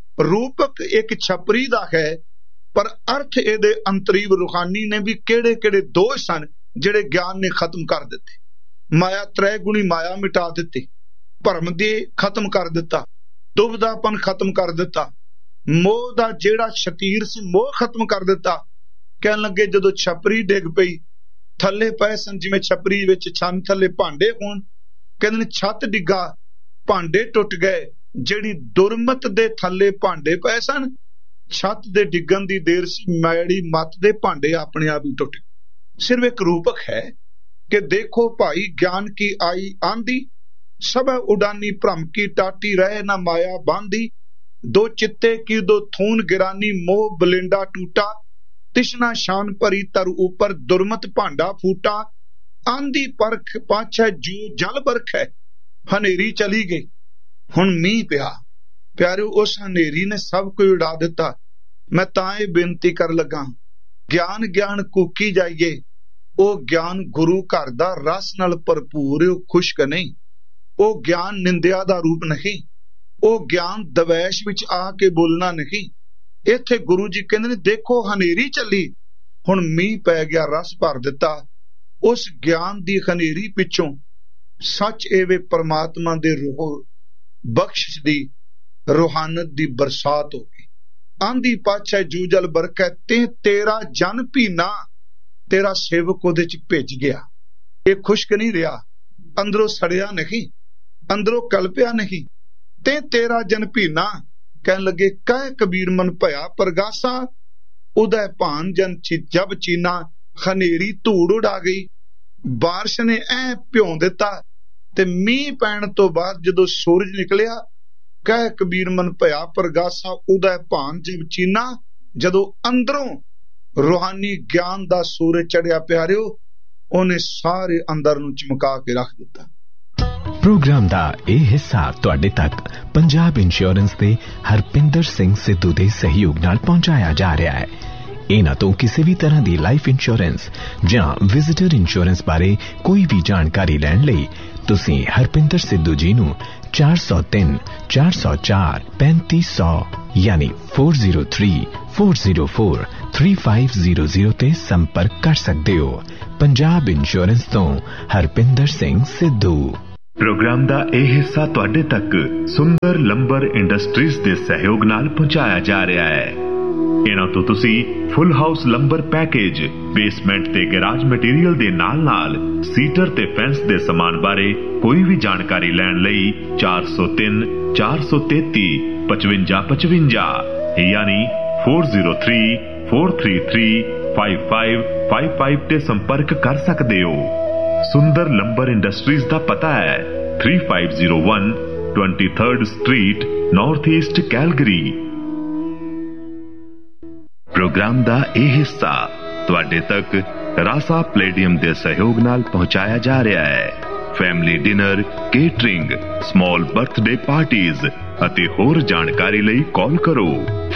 ਰੂਪਕ ਇੱਕ ਛਪਰੀ ਦਾ ਹੈ, ਪਰ ਅਰਥ ਇਹਦੇ ਅੰਤਰੀਵ ਰੂਹਾਨੀ ਨੇ ਵੀ ਕਿਹੜੇ ਕਿਹੜੇ ਦੋਸ਼ ਸਨ ਜਿਹੜੇ ਗਿਆਨ ਨੇ ਖਤਮ ਕਰ ਦਿੱਤੇ। ਮਾਇਆ ਤ੍ਰੈ ਗੁਣੀ ਮਾਇਆ ਮਿਟਾ ਦਿੱਤੀ, ਭਰਮ ਦੇ ਖਤਮ ਕਰ ਦਿੱਤਾ, ਦੁਬਦਾਪਨ ਖਤਮ ਕਰ ਦਿੱਤਾ, ਮੋਹ ਦਾ ਜਿਹੜਾ ਸ਼ਤੀਰ ਸੀ ਮੋਹ ਖਤਮ ਕਰ ਦਿੱਤਾ। ਕਹਿਣ ਲੱਗੇ ਜਦੋਂ ਛਪਰੀ ਡਿੱਗ ਪਈ, ਥੱਲੇ ਪਏ ਸਨ ਜਿਵੇਂ ਛਪਰੀ ਵਿੱਚ ਛੰਨ ਥੱਲੇ ਭਾਂਡੇ ਹੋਣ, ਕਹਿੰਦੇ ਨੇ ਛੱਤ ਡਿੱਗਾ, ਭਾਂਡੇ ਟੁੱਟ ਗਏ। ਜਿਹੜੀ ਦੁਰਮਤ ਦੇ ਥੱਲੇ ਭਾਂਡੇ ਪਏ ਸਨ, ਛੱਤ ਦੇ ਡਿੱਗਣ ਦੀ ਦੇਰ ਸੀ, ਮੈੜੀ ਮੱਤ ਦੇ ਭਾਂਡੇ ਆਪਣੇ ਆਪ ਹੀ ਟੁੱਟ। ਸਿਰਫ ਇੱਕ ਰੂਪਕ ਹੈ ਕਿ ਦੇਖੋ ਭਾਈ ਗਿਆਨ ਕੀ ਆਈ ਆਂधी, ਸਭਾ ਉਡਾਨੀ ਭਰਮ ਕੀ ਟਾਟੀ, ਰਹਿ ਨਾ ਮਾਇਆ ਬਾਂਧੀ। ਦੋ ਚਿੱਤੇ ਕੀ ਦੋ ਥੂਨ ਗਿਰਾਨੀ, ਮੋਹ ਬਲਿੰਡਾ ਟੂਟਾ। ਤਿਸ਼ਨਾ ਸ਼ਾਨ ਭਰੀ ਤਰ ਉੱਪਰ, ਦੁਰਮਤ ਭਾਂਡਾ ਫੂਟਾ। ਆਂधी ਪਰਖ ਪਾਛੈ ਜੋ ਜਲ ਬਰਖ ਹੈ। ਹਨੇਰੀ ਚਲੀ ਗਈ, ਹੁਣ ਮੀਂਹ ਪਿਆ। ਪਿਆਰਿਓ ਉਸ ਹਨੇਰੀ ਨੇ ਸਭ ਕੁਝ ਉਡਾ ਦਿੱਤਾ। ਮੈਂ ਤਾਂ ਇਹ ਬੇਨਤੀ ਕਰ ਲੱਗਾ, ਗਿਆਨ ਕੂਕੀ ਜਾਈਏ। ਉਹ ਗਿਆਨ ਗੁਰੂ ਘਰ ਦਾ ਰਸ ਨਾਲ ਭਰਪੂਰ, ਉਹ ਖੁਸ਼ਕ ਨਹੀਂ। ਉਹ ਗਿਆਨ ਨਿੰਦਿਆ ਦਾ ਰੂਪ ਨਹੀਂ। ਉਹ ਗਿਆਨ ਦਵੈਸ਼ ਵਿੱਚ ਆ ਕੇ ਬੋਲਣਾ ਨਹੀਂ। ਇੱਥੇ ਗੁਰੂ ਜੀ ਕਹਿੰਦੇ ਨੇ ਦੇਖੋ ਹਨੇਰੀ ਚੱਲੀ, ਹੁਣ ਮੀਂਹ ਪੈ ਗਿਆ, ਰਸ ਭਰ ਦਿੱਤਾ। ਉਸ ਗਿਆਨ ਦੀ ਹਨੇਰੀ ਪਿੱਛੋਂ ਸੱਚ ਐਵੇਂ ਪਰਮਾਤਮਾ ਦੇ ਰੂਹ ਬਖਸ਼ਿਸ਼ ਦੀ, ਰੂਹਾਨਤ ਦੀ ਬਰਸਾਤ ਹੋ ਗਈ। ਆਂधी ਪਾਛੈ ਜੂ ਜਲ ਬਰਕੈ, ਤੇ ਤੇਰਾ ਜਨ ਭੀਨਾ। ਤੇਰਾ ਸੇਵਕ ਉਹਦੇ ਚ ਭਿੱਜ ਗਿਆ। ਇਹ ਖੁਸ਼ਕ ਨਹੀਂ ਰਿਹਾ, ਅੰਦਰੋਂ ਸੜਿਆ ਨਹੀਂ, ਅੰਦਰੋਂ ਕਲਪਿਆ ਨਹੀਂ। ਤੇ ਤੇਰਾ ਜਨ ਭੀਨਾ। ਕਹਿਣ ਲੱਗੇ ਕਹਿ ਕਬੀਰ ਮਨ ਭਇਆ ਪ੍ਰਗਾਸਾ, ਉਦੈ ਭਾਨ ਜਨ ਜਬ ਚੀਨਾ। ਹਨੇਰੀ ਧੂੜ ਉਡਾ ਗਈ, ਬਾਰਿਸ਼ ਨੇ ਐ ਭਿਉਂ ਦਿੱਤਾ। ਤੇ ਮੀਂਹ ਪੈਣ ਤੋਂ ਬਾਅਦ ਜਦੋਂ ਸੂਰਜ ਨਿਕਲਿਆ, ਕਹਿ ਕਬੀਰ ਮਨ ਭਇਆ ਪ੍ਰਗਾਸਾ, ਉਦੈ ਭਾਨ ਜਬ ਚੀਨਾ। ਜਦੋਂ ਅੰਦਰੋਂ ਰੂਹਾਨੀ ਗਿਆਨ ਦਾ ਸੂਰਜ ਚੜਿਆ ਪਿਆਰਿਓ, ਉਹਨੇ ਸਾਰੇ ਅੰਦਰ ਨੂੰ ਚਮਕਾ ਕੇ ਰੱਖ ਦਿੱਤਾ। ਪ੍ਰੋਗਰਾਮ ਦਾ ਇਹ ਹਿੱਸਾ ਤੁਹਾਡੇ ਤੱਕ ਪੰਜਾਬ ਇੰਸ਼ੋਰੈਂਸ ਦੇ ਹਰਪਿੰਦਰ ਸਿੰਘ ਸਿੱਧੂ ਦੇ ਸਹਿਯੋਗ ਨਾਲ ਪਹੁੰਚਾਇਆ ਜਾ ਰਿਹਾ ਹੈ। ਇਹਨਾਂ ਤੋਂ ਕਿਸੇ ਵੀ ਤਰ੍ਹਾਂ ਦੀ ਲਾਈਫ ਇੰਸ਼ੋਰੈਂਸ ਜਾਂ ਵਿਜ਼ਿਟਰ ਇੰਸ਼ੋਰੈਂਸ ਬਾਰੇ ਕੋਈ ਵੀ ਜਾਣਕਾਰੀ ਲੈਣ ਲਈ ਤੁਸੀਂ ਹਰਪਿੰਦਰ ਸਿੱਧੂ ਜੀ ਨੂੰ 403 404 3500 यानी 4034043500 ਤੇ ਸੰਪਰਕ ਕਰ ਸਕਦੇ ਹੋ। ਪੰਜਾਬ ਇੰਸ਼ੋਰੈਂਸ ਤੋਂ ਹਰਪਿੰਦਰ ਸਿੰਘ ਸਿੱਧੂ। ਪ੍ਰੋਗਰਾਮ ਦਾ ਇਹ ਹਿੱਸਾ ਤੁਹਾਡੇ ਤੱਕ ਸੁੰਦਰ ਲੰਬਰ ਇੰਡਸਟਰੀਜ਼ ਦੇ ਸਹਿਯੋਗ ਨਾਲ ਪਹੁੰਚਾਇਆ ਜਾ ਰਿਹਾ ਹੈ। ਇਹਨਾਂ ਤੋਂ ਤੁਸੀਂ ਫੁੱਲ ਹਾਊਸ ਲੰਬਰ ਪੈਕੇਜ, ਬੇਸਮੈਂਟ ਤੇ ਗੈਰਾਜ ਮਟੀਰੀਅਲ ਦੇ ਨਾਲ ਸੀਟਰ ਤੇ ਫੈਂਸ ਦੇ ਸਮਾਨ ਬਾਰੇ ਕੋਈ ਵੀ ਜਾਣਕਾਰੀ ਲੈਣ ਲਈ 403 433 5555 यानी 4034335555 ਤੇ ਸੰਪਰਕ ਕਰ ਸਕਦੇ ਹੋ। ਸੁੰਦਰ ਲੰਬਰ ਇੰਡਸਟਰੀਜ਼ ਦਾ ਪਤਾ ਹੈ 3501 23rd street, north East, Calgary. Programme ਦਾ ਇਹ ਹਿੱਸਾ ਤੁਹਾਡੇ ਤੱਕ ਰਾਸਾ ਪਲੇਡੀਅਮ ਦੇ ਸਹਿਯੋਗ ਨਾਲ ਪਹੁੰਚਾਇਆ ਜਾ ਰਿਹਾ ਹੈ। Family dinner, catering, small birthday parties ਅਤੇ ਹੋਰ ਜਾਣਕਾਰੀ ਲਈ ਕਾਲ ਕਰੋ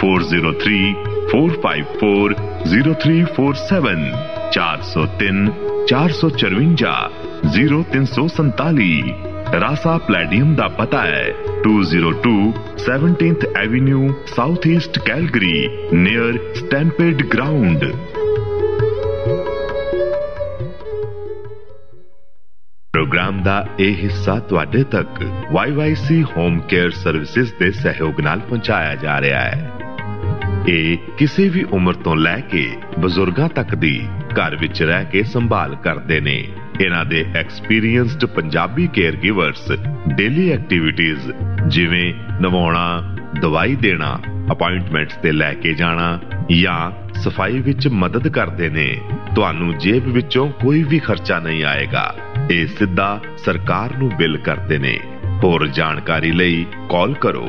4034540347 403 454 0347। ਰਾਸਾ ਪਲੇਡੀਅਮ ਦਾ ਪਤਾ ਹੈ 202 17th avenue, south East, Calgary, near ਸਟੈਂਪੇਡ ground. Programme ਦਾ ਇਹ ਹਿੱਸਾ ਤੁਹਾਡੇ ਤੱਕ YYC ਹੋਮ ਕੇਅਰ ਸਰਵਿਸਿਜ਼ ਦੇ ਸਹਿਯੋਗ ਨਾਲ ਪਹੁੰਚਾਇਆ ਜਾ ਰਿਹਾ ਹੈ। ਇਹ ਕਿਸੇ ਵੀ ਉਮਰ ਤੋਂ ਲੈ ਕੇ ਬਜ਼ੁਰਗਾਂ ਤੱਕ ਦੀ ਘਰ ਵਿੱਚ ਰਹਿ ਕੇ ਸੰਭਾਲ ਕਰਦੇ ਨੇ। ਇਹਨਾਂ ਦੇ experienced Punjabi care ਗਿਵਰਸ daily activities ਜਿਵੇਂ ਨਵਾਉਣਾ, ਦਵਾਈ ਦੇਣਾ, ਅਪਾਇੰਟਮੈਂਟਸ ਤੇ ਲੈ ਕੇ ਜਾਣਾ ਜਾਂ ਸਫਾਈ ਵਿੱਚ ਮਦਦ ਕਰਦੇ ਨੇ। ਤੁਹਾਨੂੰ ਜੇਬ ਵਿੱਚੋਂ ਕੋਈ ਵੀ ਖਰਚਾ ਨਹੀਂ ਆਏਗਾ। ਇਹ ਸਿੱਧਾ ਸਰਕਾਰ ਨੂੰ ਬਿੱਲ ਕਰਦੇ ਨੇ। ਹੋਰ ਜਾਣਕਾਰੀ ਲਈ ਕਾਲ ਕਰੋ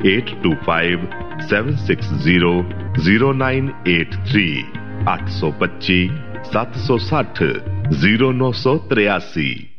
8257600983 825 760 0983।